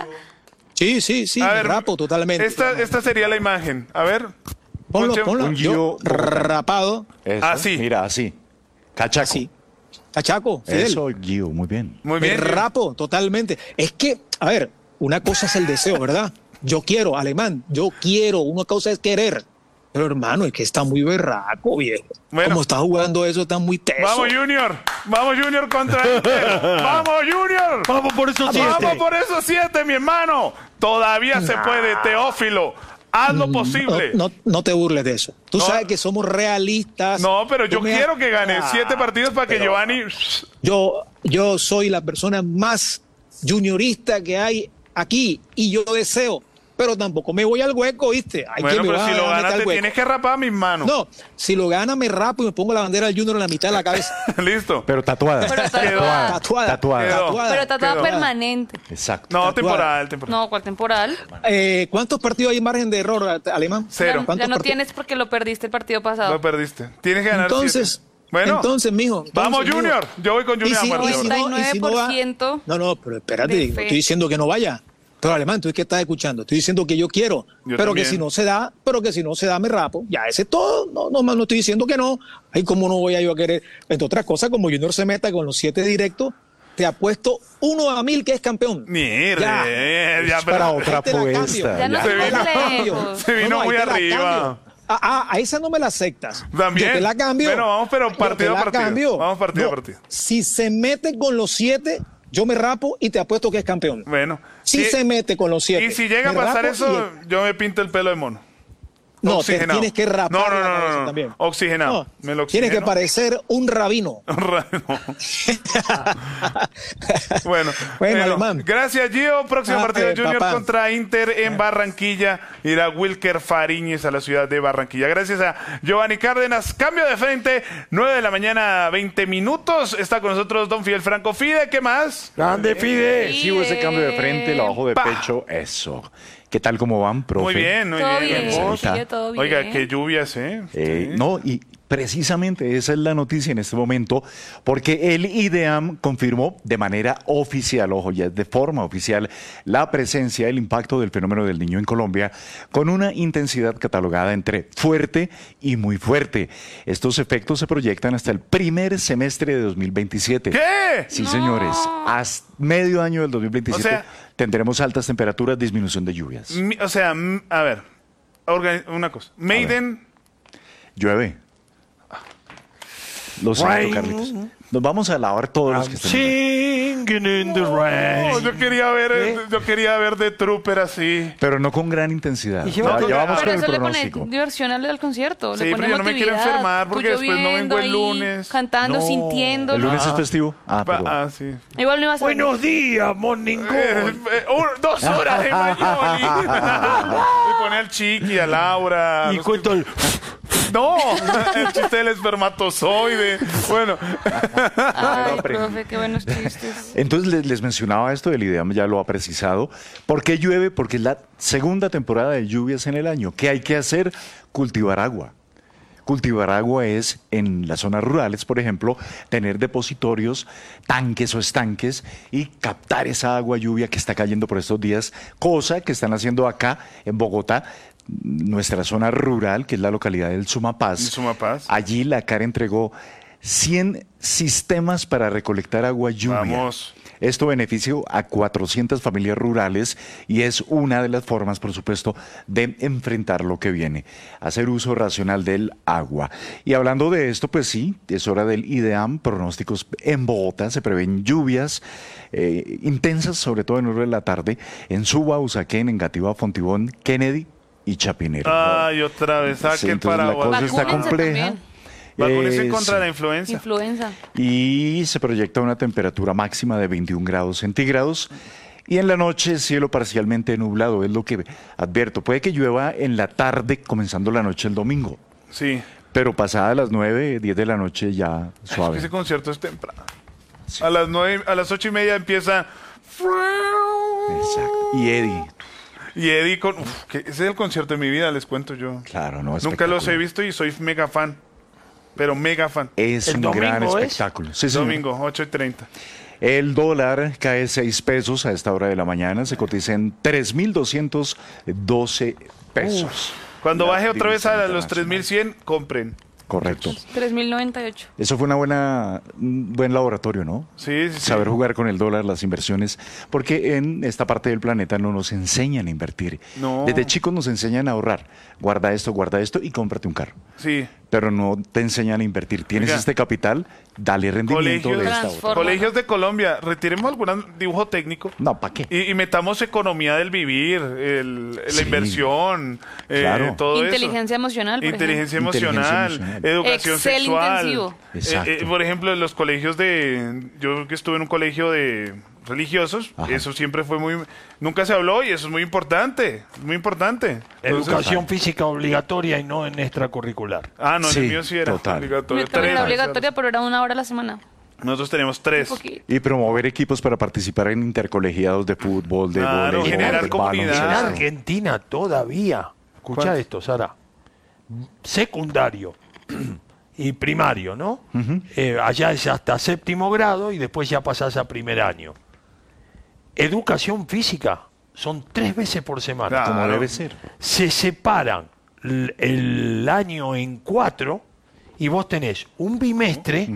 [SPEAKER 12] Sí, sí, sí,
[SPEAKER 2] A
[SPEAKER 12] me
[SPEAKER 2] ver,
[SPEAKER 12] rapo totalmente.
[SPEAKER 2] Esta, esta sería la imagen. A ver.
[SPEAKER 12] Ponlo,
[SPEAKER 2] Ponche-
[SPEAKER 12] ponlo.
[SPEAKER 13] Un
[SPEAKER 12] Yo,
[SPEAKER 13] Gio
[SPEAKER 12] rapado,
[SPEAKER 13] Eso,
[SPEAKER 2] Así.
[SPEAKER 13] Mira, así. Cachaco.
[SPEAKER 12] así. Cachaco, Fidel.
[SPEAKER 13] Eso, Gio, muy bien.
[SPEAKER 2] Muy
[SPEAKER 12] Me
[SPEAKER 2] bien.
[SPEAKER 12] rapo, totalmente. Es que, a ver, una cosa es el deseo, ¿verdad? Yo quiero, alemán, yo quiero. Una cosa es querer. Pero hermano, es que está muy berraco, viejo.
[SPEAKER 2] Bueno.
[SPEAKER 12] Como está jugando eso, está muy teso.
[SPEAKER 2] Vamos Junior, vamos Junior contra Inter. Vamos Junior.
[SPEAKER 4] Vamos por esos siete.
[SPEAKER 2] Vamos por esos siete, mi hermano. Todavía se puede, Teófilo. Haz lo posible.
[SPEAKER 12] No, no, no te burles de eso. Tú
[SPEAKER 2] No.
[SPEAKER 12] sabes que somos realistas.
[SPEAKER 2] No, pero yo
[SPEAKER 12] Tú me-
[SPEAKER 2] quiero que gane
[SPEAKER 12] Ah,
[SPEAKER 2] siete partidos para que
[SPEAKER 12] pero-
[SPEAKER 2] Giovanni.
[SPEAKER 12] Yo, yo soy la persona más juniorista que hay aquí y yo deseo, pero tampoco me voy al hueco, ¿viste? Hay
[SPEAKER 2] Bueno,
[SPEAKER 12] que me
[SPEAKER 2] pero
[SPEAKER 12] va
[SPEAKER 2] si
[SPEAKER 12] a
[SPEAKER 2] lo
[SPEAKER 12] meter
[SPEAKER 2] ganas
[SPEAKER 12] al
[SPEAKER 2] te
[SPEAKER 12] hueco.
[SPEAKER 2] tienes que rapar mis manos.
[SPEAKER 12] No, si lo gana me rapo y me pongo la bandera del Junior en la mitad de la cabeza.
[SPEAKER 2] Listo.
[SPEAKER 13] Pero tatuada.
[SPEAKER 1] Pero tatuada.
[SPEAKER 12] Tatuada.
[SPEAKER 13] Tatuada.
[SPEAKER 2] Quedó.
[SPEAKER 12] Tatuada.
[SPEAKER 1] Pero tatuada
[SPEAKER 2] Quedó.
[SPEAKER 1] permanente.
[SPEAKER 13] Exacto.
[SPEAKER 2] No,
[SPEAKER 12] Tatuada.
[SPEAKER 2] temporal, temporal.
[SPEAKER 1] No, ¿cuál temporal?
[SPEAKER 12] Eh, ¿Cuántos partidos hay en margen de error, a- alemán?
[SPEAKER 2] Cero.
[SPEAKER 1] Ya,
[SPEAKER 12] ¿Cuántos
[SPEAKER 1] ya no
[SPEAKER 12] partidos?
[SPEAKER 1] tienes porque lo perdiste el partido pasado.
[SPEAKER 2] Lo perdiste. Tienes que ganar
[SPEAKER 12] Entonces,
[SPEAKER 2] siete. Bueno,
[SPEAKER 12] entonces, mijo. entonces,
[SPEAKER 2] vamos
[SPEAKER 12] mijo.
[SPEAKER 2] Junior. Yo voy con
[SPEAKER 12] Y
[SPEAKER 2] Junior
[SPEAKER 12] si-
[SPEAKER 2] a muerte.
[SPEAKER 12] y si no- y si no va-
[SPEAKER 1] noventa y nueve por ciento
[SPEAKER 12] No, no, pero espérate,
[SPEAKER 1] de
[SPEAKER 12] no
[SPEAKER 1] fe.
[SPEAKER 12] estoy diciendo que no vaya. Pero alemán, tú es que estás escuchando. Estoy diciendo que yo quiero,
[SPEAKER 2] Yo
[SPEAKER 12] pero
[SPEAKER 2] también.
[SPEAKER 12] que si no se da, pero que si no se da, me rapo. Ya, ese es todo. No, no, no estoy diciendo que no. Ay, cómo no voy a yo a querer. Entre otras cosas, como Junior se meta con los siete directos, te apuesto uno a mil que es campeón.
[SPEAKER 2] Mierda.
[SPEAKER 12] Ya.
[SPEAKER 2] Ya,
[SPEAKER 13] Es para
[SPEAKER 2] pero-
[SPEAKER 13] otra
[SPEAKER 12] Ahí te la cambio.
[SPEAKER 13] apuesta.
[SPEAKER 1] Ya no
[SPEAKER 13] ya.
[SPEAKER 2] Se
[SPEAKER 1] se
[SPEAKER 2] vino-
[SPEAKER 1] lejos.
[SPEAKER 2] se vino
[SPEAKER 12] No, no, ahí
[SPEAKER 2] muy
[SPEAKER 12] te la
[SPEAKER 2] arriba.
[SPEAKER 12] cambio. Ah, ah, a esa no me la aceptas.
[SPEAKER 2] También.
[SPEAKER 12] Yo te la cambio.
[SPEAKER 2] Bueno, vamos, pero
[SPEAKER 12] Yo
[SPEAKER 2] partido
[SPEAKER 12] te la
[SPEAKER 2] a partido.
[SPEAKER 12] cambio.
[SPEAKER 2] Vamos partido a
[SPEAKER 12] No,
[SPEAKER 2] partido.
[SPEAKER 12] Si se mete con los siete, yo me rapo y te apuesto que es campeón.
[SPEAKER 2] Bueno.
[SPEAKER 12] Si
[SPEAKER 2] Sí.
[SPEAKER 12] se mete con los siete.
[SPEAKER 2] Y si llega a
[SPEAKER 12] me
[SPEAKER 2] pasar
[SPEAKER 12] rapo
[SPEAKER 2] eso,
[SPEAKER 12] y-
[SPEAKER 2] yo me pinto el pelo de mono.
[SPEAKER 12] No, te
[SPEAKER 2] Oxigenado.
[SPEAKER 12] tienes que rapar
[SPEAKER 2] No, no,
[SPEAKER 12] la
[SPEAKER 2] no,
[SPEAKER 12] cabeza
[SPEAKER 2] no, no.
[SPEAKER 12] también.
[SPEAKER 2] Oxigenado.
[SPEAKER 12] No,
[SPEAKER 2] Me lo
[SPEAKER 12] tienes que
[SPEAKER 2] oxigeno.
[SPEAKER 12] parecer un rabino.
[SPEAKER 2] No. Bueno,
[SPEAKER 12] Bueno,
[SPEAKER 2] eh,
[SPEAKER 12] alemán.
[SPEAKER 2] gracias Gio. Próximo
[SPEAKER 12] Ah,
[SPEAKER 2] partido
[SPEAKER 12] eh,
[SPEAKER 2] Junior
[SPEAKER 12] papá.
[SPEAKER 2] contra Inter en Barranquilla. Irá Wilker Fariñez a la ciudad de Barranquilla. Gracias a Giovanni Cárdenas. Cambio de frente, nueve de la mañana, veinte minutos. Está con nosotros Don Fidel Franco. Fide, ¿qué más?
[SPEAKER 4] Grande Fide.
[SPEAKER 13] Sí, hubo ese cambio de frente, el abajo de
[SPEAKER 2] Pa.
[SPEAKER 13] pecho, eso. ¿Qué tal, cómo van, profe?
[SPEAKER 2] Muy bien, muy
[SPEAKER 1] Todo
[SPEAKER 2] bien.
[SPEAKER 1] bien,
[SPEAKER 13] Hermosita.
[SPEAKER 1] Fide, todo bien.
[SPEAKER 2] Oiga, qué lluvias, ¿eh?
[SPEAKER 13] Eh,
[SPEAKER 2] Sí.
[SPEAKER 13] No, y Precisamente esa es la noticia en este momento, porque el IDEAM confirmó de manera oficial, ojo, ya de forma oficial, la presencia, el impacto del fenómeno del Niño en Colombia, con una intensidad catalogada entre fuerte y muy fuerte. Estos efectos se proyectan hasta el primer semestre de dos mil veintisiete.
[SPEAKER 2] ¿Qué?
[SPEAKER 13] Sí,
[SPEAKER 2] No.
[SPEAKER 13] señores, hasta medio año del dos mil veintisiete
[SPEAKER 2] O sea,
[SPEAKER 13] tendremos altas temperaturas, disminución de lluvias.
[SPEAKER 2] Mi- O sea, m- a ver, organi- una cosa. Maiden,
[SPEAKER 13] Llueve. Lo siento,
[SPEAKER 4] Rain.
[SPEAKER 13] Carlitos. Nos vamos a lavar todos los que estén.
[SPEAKER 4] Singing in the rain.
[SPEAKER 2] no, yo quería ver, eh, yo quería ver de Trooper así.
[SPEAKER 13] Pero no con gran intensidad.
[SPEAKER 4] Y
[SPEAKER 13] Ya,
[SPEAKER 4] lleva todo-
[SPEAKER 13] ya vamos
[SPEAKER 1] Pero
[SPEAKER 13] con el
[SPEAKER 1] eso le pone
[SPEAKER 13] pronóstico.
[SPEAKER 1] diversión al, al concierto.
[SPEAKER 2] Sí,
[SPEAKER 1] le pone
[SPEAKER 2] pero yo no me quiero
[SPEAKER 1] emotividad.
[SPEAKER 2] enfermar porque
[SPEAKER 1] Tú
[SPEAKER 2] después no
[SPEAKER 1] lloviendo
[SPEAKER 2] vengo el
[SPEAKER 1] ahí,
[SPEAKER 2] lunes.
[SPEAKER 1] Cantando,
[SPEAKER 4] No.
[SPEAKER 1] sintiendo.
[SPEAKER 13] El lunes
[SPEAKER 4] Ah.
[SPEAKER 13] es festivo. Ah,
[SPEAKER 2] Pa-
[SPEAKER 13] perdón.
[SPEAKER 2] ah, sí.
[SPEAKER 1] Igual no ibas a
[SPEAKER 4] Buenos días, Morning
[SPEAKER 2] Eh,
[SPEAKER 4] Call.
[SPEAKER 2] eh, un- dos horas de Mayoli. Y pone al Chiqui, a Laura.
[SPEAKER 4] Y
[SPEAKER 2] los
[SPEAKER 4] cuento el...
[SPEAKER 2] No, el chiste del espermatozoide. Bueno,
[SPEAKER 1] Ay,
[SPEAKER 13] No, pero-
[SPEAKER 1] profe, qué buenos chistes.
[SPEAKER 13] Entonces les, les mencionaba esto, el IDEAM ya lo ha precisado. ¿Por qué llueve? Porque es la segunda temporada de lluvias en el año. ¿Qué hay que hacer? Cultivar agua. Cultivar agua es, en las zonas rurales, por ejemplo, tener depositorios, tanques o estanques y captar esa agua lluvia que está cayendo por estos días, cosa que están haciendo acá en Bogotá, nuestra zona rural, que es la localidad del Sumapaz.
[SPEAKER 2] ¿El Sumapaz?
[SPEAKER 13] Allí la C A R entregó cien sistemas para recolectar agua lluvia.
[SPEAKER 2] Vamos.
[SPEAKER 13] Esto beneficia a cuatrocientas familias rurales y es una de las formas, por supuesto, de enfrentar lo que viene, hacer uso racional del agua. Y hablando de esto, pues sí, es hora del IDEAM, pronósticos en Bogotá, se prevén lluvias eh, intensas, sobre todo en horas de la tarde, en Suba, Usaquén, Engativá, Fontibón, Kennedy y Chapinero.
[SPEAKER 2] ay, otra vez,
[SPEAKER 13] Sí,
[SPEAKER 2] saque el
[SPEAKER 13] entonces la
[SPEAKER 2] paraguas.
[SPEAKER 13] cosa está
[SPEAKER 1] Vacúnense
[SPEAKER 13] compleja.
[SPEAKER 1] también.
[SPEAKER 2] Vacúnense
[SPEAKER 13] Eh,
[SPEAKER 2] contra
[SPEAKER 13] sí.
[SPEAKER 2] la influenza.
[SPEAKER 1] Influenza.
[SPEAKER 13] Y se proyecta una temperatura máxima de veintiún grados centígrados. Y en la noche, cielo parcialmente nublado, es lo que advierto. Puede que llueva en la tarde, comenzando la noche el domingo.
[SPEAKER 2] Sí.
[SPEAKER 13] Pero pasada las nueve, diez de la noche ya
[SPEAKER 2] Es que
[SPEAKER 13] suave.
[SPEAKER 2] ese concierto es temprano. A las nueve, a las ocho y media empieza.
[SPEAKER 13] Exacto. Y Eddie,
[SPEAKER 2] Y Eddie con. Uf, que ese es el concierto de mi vida, les cuento yo.
[SPEAKER 13] claro, no,
[SPEAKER 2] Nunca los he
[SPEAKER 13] espectacular.
[SPEAKER 2] visto y soy mega fan. Pero mega fan.
[SPEAKER 13] Es
[SPEAKER 4] ¿El
[SPEAKER 13] un
[SPEAKER 4] domingo
[SPEAKER 13] gran
[SPEAKER 4] es?
[SPEAKER 13] espectáculo. Sí, señor.
[SPEAKER 2] Domingo, ocho y treinta.
[SPEAKER 13] El dólar cae seis pesos a esta hora de la mañana. Se cotiza en tres mil doscientos doce pesos.
[SPEAKER 2] Cuando
[SPEAKER 13] La
[SPEAKER 2] baje otra vez
[SPEAKER 13] divisa
[SPEAKER 2] a los tres mil cien, compren.
[SPEAKER 13] Correcto.
[SPEAKER 1] tres mil noventa y ocho.
[SPEAKER 13] Eso fue una buena, un buen laboratorio, ¿no?
[SPEAKER 2] Sí, sí, sí.
[SPEAKER 13] Saber jugar con el dólar, las inversiones, porque en esta parte del planeta no nos enseñan a invertir.
[SPEAKER 2] No.
[SPEAKER 13] Desde chicos nos enseñan a ahorrar. Guarda esto, guarda esto y cómprate un carro.
[SPEAKER 2] Sí.
[SPEAKER 13] Pero no te enseñan a invertir. Tienes
[SPEAKER 2] Oiga.
[SPEAKER 13] este capital, dale rendimiento
[SPEAKER 2] Colegios,
[SPEAKER 13] de esta
[SPEAKER 1] Transforma.
[SPEAKER 13] otra.
[SPEAKER 2] Colegios de Colombia, retiremos algún dibujo técnico.
[SPEAKER 13] No, ¿para qué?
[SPEAKER 2] Y, y metamos economía del vivir, el- la
[SPEAKER 13] Sí.
[SPEAKER 2] inversión, eh,
[SPEAKER 13] Claro.
[SPEAKER 2] todo
[SPEAKER 1] Inteligencia
[SPEAKER 2] eso.
[SPEAKER 1] emocional, por
[SPEAKER 2] Inteligencia
[SPEAKER 13] Inteligencia
[SPEAKER 2] emocional,
[SPEAKER 13] emocional.
[SPEAKER 2] educación
[SPEAKER 1] Excel
[SPEAKER 2] sexual.
[SPEAKER 1] intensivo.
[SPEAKER 13] Exacto.
[SPEAKER 2] Eh, eh, por ejemplo, en los colegios de... Yo que estuve en un colegio de religiosos,
[SPEAKER 13] Ajá.
[SPEAKER 2] eso siempre fue muy... Nunca se habló y eso es muy importante, es muy importante. Entonces-
[SPEAKER 4] Educación física obligatoria y no en extracurricular.
[SPEAKER 2] Ah, no, en
[SPEAKER 13] Sí,
[SPEAKER 2] el mío sí era
[SPEAKER 13] total.
[SPEAKER 2] obligatorio.
[SPEAKER 1] Yo también era
[SPEAKER 2] Tres.
[SPEAKER 1] obligatoria, pero era una hora a la semana.
[SPEAKER 2] Nosotros tenemos tres.
[SPEAKER 1] Un poquito.
[SPEAKER 13] Y promover equipos para participar en intercolegiados de fútbol, de
[SPEAKER 2] Claro,
[SPEAKER 13] voleibol,
[SPEAKER 2] generar
[SPEAKER 13] de
[SPEAKER 2] comunidad.
[SPEAKER 4] En
[SPEAKER 13] baloncesto.
[SPEAKER 4] Argentina todavía, escucha
[SPEAKER 2] ¿Cuánto?
[SPEAKER 4] esto, Sara, secundario y primario, ¿no? Eh, allá es hasta séptimo grado y después ya pasás a primer año. Educación física son tres veces por semana.
[SPEAKER 2] Claro.
[SPEAKER 13] Como debe ser.
[SPEAKER 4] Se separan l- el año en cuatro y vos tenés un bimestre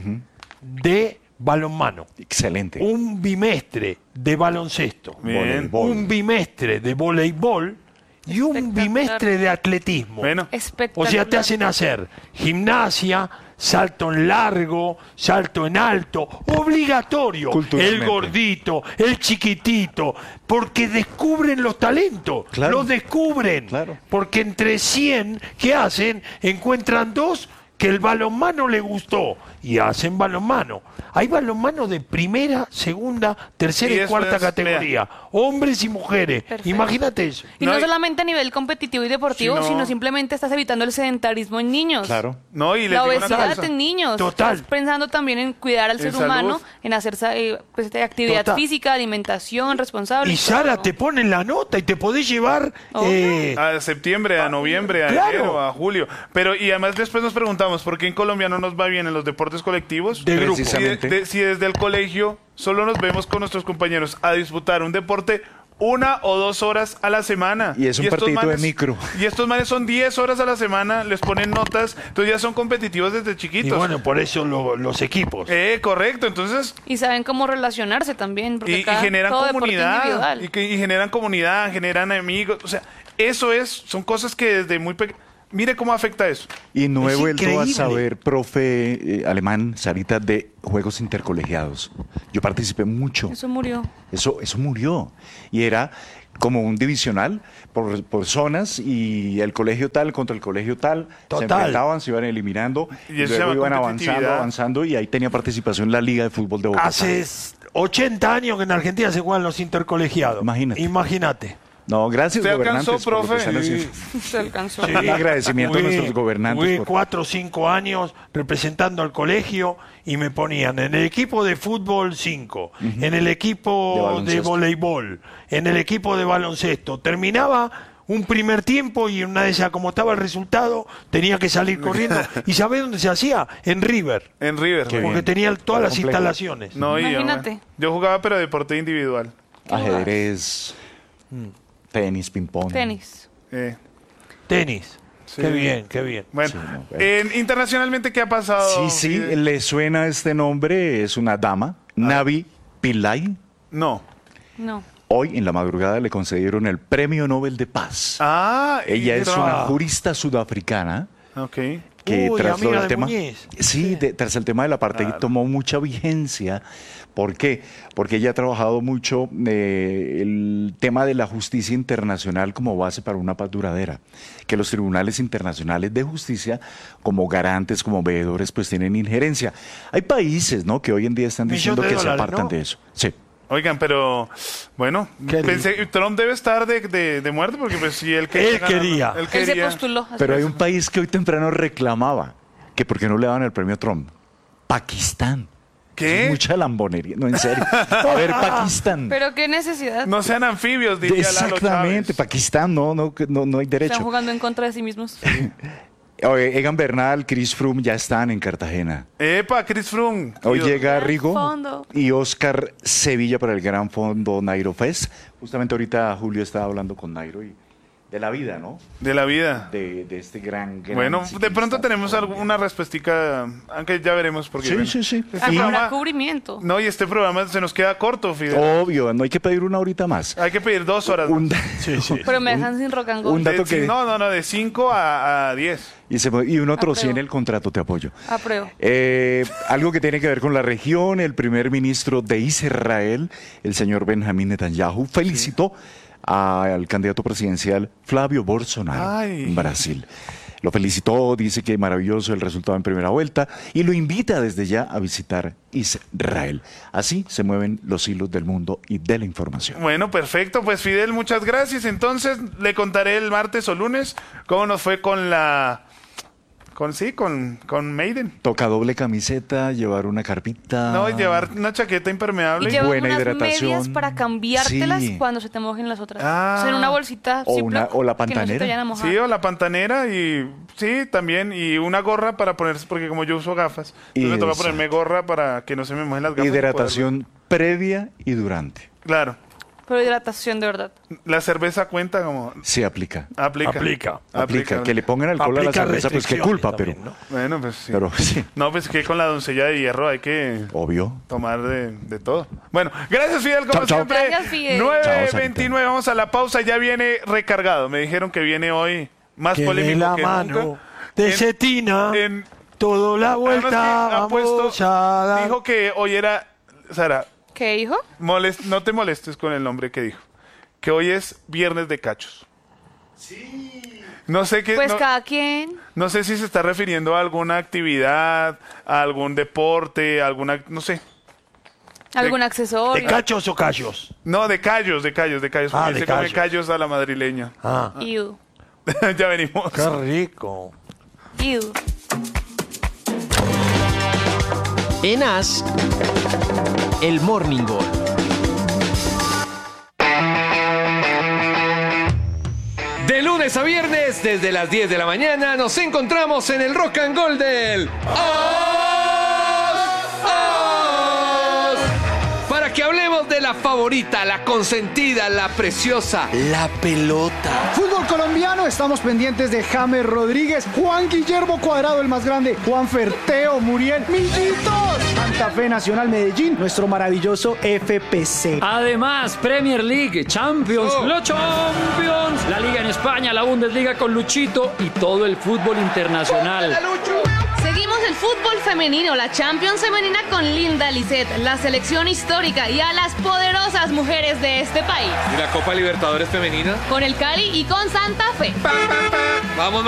[SPEAKER 4] de balonmano,
[SPEAKER 13] Excelente.
[SPEAKER 4] un bimestre de baloncesto,
[SPEAKER 2] Bien.
[SPEAKER 4] un bimestre de voleibol y un
[SPEAKER 1] Espectacular.
[SPEAKER 4] bimestre de atletismo.
[SPEAKER 2] Bueno,
[SPEAKER 4] O
[SPEAKER 1] Espectacular.
[SPEAKER 4] sea, te hacen hacer gimnasia, salto en largo, salto en alto, obligatorio. El
[SPEAKER 13] Culturalmente.
[SPEAKER 4] gordito, el chiquitito, porque descubren los talentos,
[SPEAKER 13] Claro.
[SPEAKER 4] los descubren.
[SPEAKER 13] Claro.
[SPEAKER 4] Porque entre cien, ¿qué hacen? Encuentran dos que el balonmano le gustó y hacen balonmano. Hay balonmano de primera, segunda, tercera
[SPEAKER 2] Y
[SPEAKER 4] y,
[SPEAKER 2] después,
[SPEAKER 4] cuarta categoría. Hombres y mujeres.
[SPEAKER 1] Perfecto.
[SPEAKER 4] Imagínate eso.
[SPEAKER 1] Y no,
[SPEAKER 2] No, y-
[SPEAKER 1] solamente a nivel competitivo y deportivo,
[SPEAKER 2] Sino-
[SPEAKER 1] sino simplemente estás evitando el sedentarismo en niños.
[SPEAKER 13] Claro.
[SPEAKER 2] no, y les
[SPEAKER 1] La
[SPEAKER 2] digo una
[SPEAKER 1] obesidad
[SPEAKER 2] cosa.
[SPEAKER 1] en niños.
[SPEAKER 4] Total.
[SPEAKER 1] Estás pensando también en cuidar al
[SPEAKER 2] En
[SPEAKER 1] ser humano,
[SPEAKER 2] salud.
[SPEAKER 1] en hacer sa- eh, pues, de actividad
[SPEAKER 4] Total.
[SPEAKER 1] física, alimentación responsable.
[SPEAKER 4] Y Sara te pone la nota y te podés llevar...
[SPEAKER 1] Obvio.
[SPEAKER 4] eh,
[SPEAKER 2] A septiembre, a noviembre, a
[SPEAKER 4] Claro.
[SPEAKER 2] enero, a julio. Pero, y además después nos preguntamos, preguntamos por qué en Colombia no nos va bien en los deportes colectivos.
[SPEAKER 4] De grupo.
[SPEAKER 2] Si, de-
[SPEAKER 13] Precisamente.
[SPEAKER 2] de- si desde el colegio solo nos vemos con nuestros compañeros a disputar un deporte una o dos horas a la semana.
[SPEAKER 13] Y es un
[SPEAKER 2] estos
[SPEAKER 13] partidito de micro.
[SPEAKER 2] Y estos manes son diez horas a la semana, les ponen notas, entonces ya son competitivos desde
[SPEAKER 4] Y
[SPEAKER 2] chiquitos.
[SPEAKER 4] bueno, por eso lo- los equipos.
[SPEAKER 2] Eh, correcto, entonces...
[SPEAKER 1] Y saben cómo relacionarse también. Porque
[SPEAKER 2] Y, y
[SPEAKER 1] cada-
[SPEAKER 2] generan
[SPEAKER 1] todo deporte
[SPEAKER 2] comunidad.
[SPEAKER 1] individual.
[SPEAKER 2] Y, que- y generan comunidad, generan amigos. O sea, eso es, son cosas que desde muy pequeño... Mire cómo afecta eso.
[SPEAKER 13] Y no he
[SPEAKER 4] Es
[SPEAKER 13] vuelto a
[SPEAKER 4] increíble.
[SPEAKER 13] saber, profe eh, alemán, Sarita, de juegos intercolegiados. Yo participé mucho.
[SPEAKER 1] Eso murió.
[SPEAKER 13] Eso, eso murió. Y era como un divisional por, por zonas y el colegio tal contra el colegio tal. Se
[SPEAKER 4] Total.
[SPEAKER 13] enfrentaban, se iban eliminando.
[SPEAKER 2] Y
[SPEAKER 13] Y
[SPEAKER 2] eso se
[SPEAKER 13] luego
[SPEAKER 2] llama
[SPEAKER 13] iban avanzando,
[SPEAKER 2] competitividad.
[SPEAKER 13] avanzando y ahí tenía participación la Liga de Fútbol de Bogotá.
[SPEAKER 4] Hace ochenta años que en Argentina se juegan los intercolegiados.
[SPEAKER 13] Imagínate.
[SPEAKER 4] Imagínate.
[SPEAKER 13] No, gracias,
[SPEAKER 2] ¿Usted
[SPEAKER 13] gobernantes.
[SPEAKER 2] alcanzó,
[SPEAKER 13] por lo que
[SPEAKER 2] profe?
[SPEAKER 13] están haciendo.
[SPEAKER 1] Se alcanzó.
[SPEAKER 4] Sí.
[SPEAKER 13] Un agradecimiento a
[SPEAKER 4] Jugué-
[SPEAKER 13] nuestros gobernantes.
[SPEAKER 4] Jugué
[SPEAKER 13] por-
[SPEAKER 4] cuatro o cinco años representando al colegio y me ponían en el equipo de fútbol cinco, en el
[SPEAKER 13] De
[SPEAKER 4] equipo de,
[SPEAKER 13] baloncesto.
[SPEAKER 4] voleibol, en el equipo de baloncesto. Terminaba un primer tiempo y una de esas, como estaba el resultado, tenía que salir corriendo. ¿Y sabés dónde se hacía? En River.
[SPEAKER 2] En River.
[SPEAKER 13] Qué
[SPEAKER 2] ¿no?
[SPEAKER 4] Porque
[SPEAKER 13] bien.
[SPEAKER 4] tenía todas las
[SPEAKER 13] Complejo.
[SPEAKER 4] instalaciones.
[SPEAKER 2] No, y yo,
[SPEAKER 1] Imagínate.
[SPEAKER 2] yo jugaba, pero deporte individual.
[SPEAKER 13] Ajedrez, tenis, ping-pong.
[SPEAKER 1] Tenis.
[SPEAKER 2] Eh,
[SPEAKER 4] Tenis.
[SPEAKER 2] Sí.
[SPEAKER 4] Qué bien, qué bien.
[SPEAKER 2] bueno,
[SPEAKER 13] Sí, no, bueno.
[SPEAKER 2] en- internacionalmente, ¿qué ha pasado?
[SPEAKER 13] Sí, sí,
[SPEAKER 2] Fide?
[SPEAKER 13] le suena este nombre, es una dama, Navi Pillay.
[SPEAKER 2] No.
[SPEAKER 1] No.
[SPEAKER 13] Hoy en la madrugada le concedieron el Premio Nobel de Paz.
[SPEAKER 2] Ah,
[SPEAKER 13] Ella
[SPEAKER 2] y-
[SPEAKER 13] es una jurista sudafricana
[SPEAKER 2] Ok.
[SPEAKER 13] que
[SPEAKER 4] Uy,
[SPEAKER 13] tras lo
[SPEAKER 4] amiga
[SPEAKER 13] del
[SPEAKER 4] de
[SPEAKER 13] tema,
[SPEAKER 4] Muñiz.
[SPEAKER 13] sí, de- tras el tema del apartheid
[SPEAKER 2] Claro.
[SPEAKER 13] tomó mucha vigencia. ¿Por qué? Porque ella ha trabajado mucho eh, el tema de la justicia internacional como base para una paz duradera, que los tribunales internacionales de justicia como garantes, como veedores, pues tienen injerencia. Hay países, ¿no?, que hoy en día están
[SPEAKER 4] Millón
[SPEAKER 13] diciendo
[SPEAKER 4] de
[SPEAKER 13] que se
[SPEAKER 4] dólares,
[SPEAKER 13] apartan
[SPEAKER 4] ¿no?
[SPEAKER 13] de eso. Sí.
[SPEAKER 2] Oigan, pero bueno,
[SPEAKER 4] ¿Qué
[SPEAKER 2] pensé Trump debe estar de, de, de muerte porque pues si él,
[SPEAKER 4] Él quería.
[SPEAKER 2] él
[SPEAKER 1] Él se
[SPEAKER 2] quería.
[SPEAKER 1] postuló. así
[SPEAKER 13] Pero hay
[SPEAKER 1] es.
[SPEAKER 13] un país que hoy temprano reclamaba que por qué no le daban el premio a Trump. Pakistán.
[SPEAKER 2] ¿Qué?
[SPEAKER 13] Es mucha lambonería. No, en serio. A ver, Pakistán.
[SPEAKER 1] Pero qué necesidad.
[SPEAKER 2] No sean anfibios, diría Lalo
[SPEAKER 13] Exactamente,
[SPEAKER 2] Chávez.
[SPEAKER 13] Pakistán, no, no, no, no hay
[SPEAKER 1] Están
[SPEAKER 13] derecho.
[SPEAKER 1] jugando en contra de sí mismos.
[SPEAKER 13] Oye, Egan Bernal, Chris Froome ya están en Cartagena.
[SPEAKER 2] Epa, Chris Froome.
[SPEAKER 13] Hoy
[SPEAKER 2] Dios.
[SPEAKER 13] llega
[SPEAKER 1] Gran
[SPEAKER 13] Rigo
[SPEAKER 1] Fondo.
[SPEAKER 13] y Oscar Sevilla para el Gran Fondo Nairo Fest. Justamente ahorita Julio estaba hablando con Nairo y de la vida, ¿no?
[SPEAKER 2] De la vida.
[SPEAKER 13] De, de este gran, gran
[SPEAKER 2] Bueno, de
[SPEAKER 13] ciclista
[SPEAKER 2] pronto tenemos
[SPEAKER 13] colombiano.
[SPEAKER 2] alguna respuestica, aunque ya veremos porque
[SPEAKER 13] Sí,
[SPEAKER 2] bueno,
[SPEAKER 13] sí, sí.
[SPEAKER 2] este
[SPEAKER 1] Ah,
[SPEAKER 13] Y-
[SPEAKER 1] habrá
[SPEAKER 2] programa-
[SPEAKER 1] cubrimiento.
[SPEAKER 2] no, y este programa se nos queda corto, Fidel.
[SPEAKER 13] Obvio, no hay que pedir una horita más.
[SPEAKER 2] Hay que pedir dos horas.
[SPEAKER 13] Un,
[SPEAKER 4] Sí, sí.
[SPEAKER 1] Pero me dejan sin rock and roll.
[SPEAKER 13] un dato
[SPEAKER 2] De-
[SPEAKER 13] que-
[SPEAKER 2] No, no, no, de cinco a diez.
[SPEAKER 13] y, se, y un otro
[SPEAKER 1] Apruebo.
[SPEAKER 13] cien el contrato, te apoyo.
[SPEAKER 1] Apruebo.
[SPEAKER 13] Eh, algo que tiene que ver con la región, el primer ministro de Israel, el señor Benjamín Netanyahu, felicitó al candidato presidencial Flavio Bolsonaro
[SPEAKER 2] Ay.
[SPEAKER 13] en Brasil. Lo felicitó, dice que maravilloso el resultado en primera vuelta y lo invita desde ya a visitar Israel. Así se mueven los hilos del mundo y de la información.
[SPEAKER 2] Bueno, perfecto. Pues Fidel, muchas gracias. Entonces le contaré el martes o lunes cómo nos fue con la... Con sí, con, con Maiden.
[SPEAKER 13] Toca doble camiseta, llevar una carpita.
[SPEAKER 2] No, y llevar una chaqueta impermeable.
[SPEAKER 1] Y llevas
[SPEAKER 13] buena
[SPEAKER 1] unas
[SPEAKER 13] hidratación.
[SPEAKER 1] medias para cambiártelas
[SPEAKER 13] Sí.
[SPEAKER 1] cuando se te mojen las otras.
[SPEAKER 2] Ah.
[SPEAKER 1] O sea, en una bolsita.
[SPEAKER 13] O
[SPEAKER 1] Ziploc,
[SPEAKER 13] una- o la
[SPEAKER 1] que no se te
[SPEAKER 13] pantanera.
[SPEAKER 1] vayan a mojar.
[SPEAKER 2] Sí, o la pantanera y sí, también. Y una gorra para ponerse, porque como yo uso gafas,
[SPEAKER 13] Y
[SPEAKER 2] entonces me toca
[SPEAKER 13] esa.
[SPEAKER 2] ponerme gorra para que no se me mojen las gafas. y
[SPEAKER 13] Hidratación previa y durante.
[SPEAKER 2] poderlo- Claro.
[SPEAKER 1] Pero hidratación de verdad.
[SPEAKER 2] La cerveza cuenta como...
[SPEAKER 13] Se aplica.
[SPEAKER 2] Aplica.
[SPEAKER 4] Aplica.
[SPEAKER 13] Aplica. Que le pongan alcohol a la
[SPEAKER 4] Aplica
[SPEAKER 13] cerveza, pues qué
[SPEAKER 4] restricciones
[SPEAKER 13] culpa,
[SPEAKER 4] también,
[SPEAKER 13] pero,
[SPEAKER 4] ¿no?
[SPEAKER 2] Bueno, pues sí.
[SPEAKER 13] pero sí,
[SPEAKER 2] No, pues que con la doncella de hierro hay que
[SPEAKER 13] obvio.
[SPEAKER 2] tomar de, de todo. Bueno, gracias Fidel, como
[SPEAKER 13] Chao, chao.
[SPEAKER 2] siempre.
[SPEAKER 1] Gracias, Fidel.
[SPEAKER 2] nueve
[SPEAKER 13] Chao,
[SPEAKER 2] veintinueve, vamos a la pausa, ya viene recargado. Me dijeron que viene hoy más
[SPEAKER 4] Que
[SPEAKER 2] polémico
[SPEAKER 4] de la
[SPEAKER 2] que
[SPEAKER 4] mano
[SPEAKER 2] nunca.
[SPEAKER 4] de
[SPEAKER 2] En-
[SPEAKER 4] Cetina,
[SPEAKER 2] en-
[SPEAKER 4] todo la
[SPEAKER 2] Además que
[SPEAKER 4] vuelta
[SPEAKER 2] ha
[SPEAKER 4] vamos
[SPEAKER 2] puesto-
[SPEAKER 4] a dar.
[SPEAKER 2] dijo que hoy era, Sara,
[SPEAKER 1] ¿Qué dijo?
[SPEAKER 2] molest- no te molestes con el nombre que dijo. Que hoy es viernes de cachos. Sí. No sé qué.
[SPEAKER 1] Pues
[SPEAKER 2] no,
[SPEAKER 1] cada quien.
[SPEAKER 2] no sé si se está refiriendo a alguna actividad, a algún deporte, alguna, no sé.
[SPEAKER 1] Algún
[SPEAKER 4] ¿De
[SPEAKER 1] accesorio.
[SPEAKER 4] cachos o callos?
[SPEAKER 2] No, de callos, de callos, de callos.
[SPEAKER 4] Ah,
[SPEAKER 2] porque
[SPEAKER 4] de
[SPEAKER 2] se come
[SPEAKER 4] callos.
[SPEAKER 2] callos a la madrileña.
[SPEAKER 4] Ah,
[SPEAKER 1] Iu.
[SPEAKER 2] Ya venimos.
[SPEAKER 4] qué rico.
[SPEAKER 1] Iu.
[SPEAKER 8] En As, el Morning Gol.
[SPEAKER 11] De lunes
[SPEAKER 14] lunes a viernes, desde las diez de la mañana, nos encontramos en el Rock and Roll del para que hablemos de la favorita, la consentida, la preciosa, la pelota.
[SPEAKER 15] Fútbol colombiano, estamos pendientes de James Rodríguez, Juan Guillermo Cuadrado, el más grande, Juan Ferteo, Muriel, Millitos, Santa Fe Nacional Medellín, nuestro maravilloso F P C.
[SPEAKER 16] Además, Premier League, Champions,
[SPEAKER 14] Oh.
[SPEAKER 16] los Champions, la Liga en España, la Bundesliga con Luchito y todo el fútbol internacional.
[SPEAKER 17] Seguimos el fútbol femenino, la Champions femenina con Linda Lisset, la selección histórica y a las poderosas mujeres de este país.
[SPEAKER 14] ¿Y la Copa Libertadores femenina?
[SPEAKER 17] Con el Cali y con Santa Fe.
[SPEAKER 14] Vamos,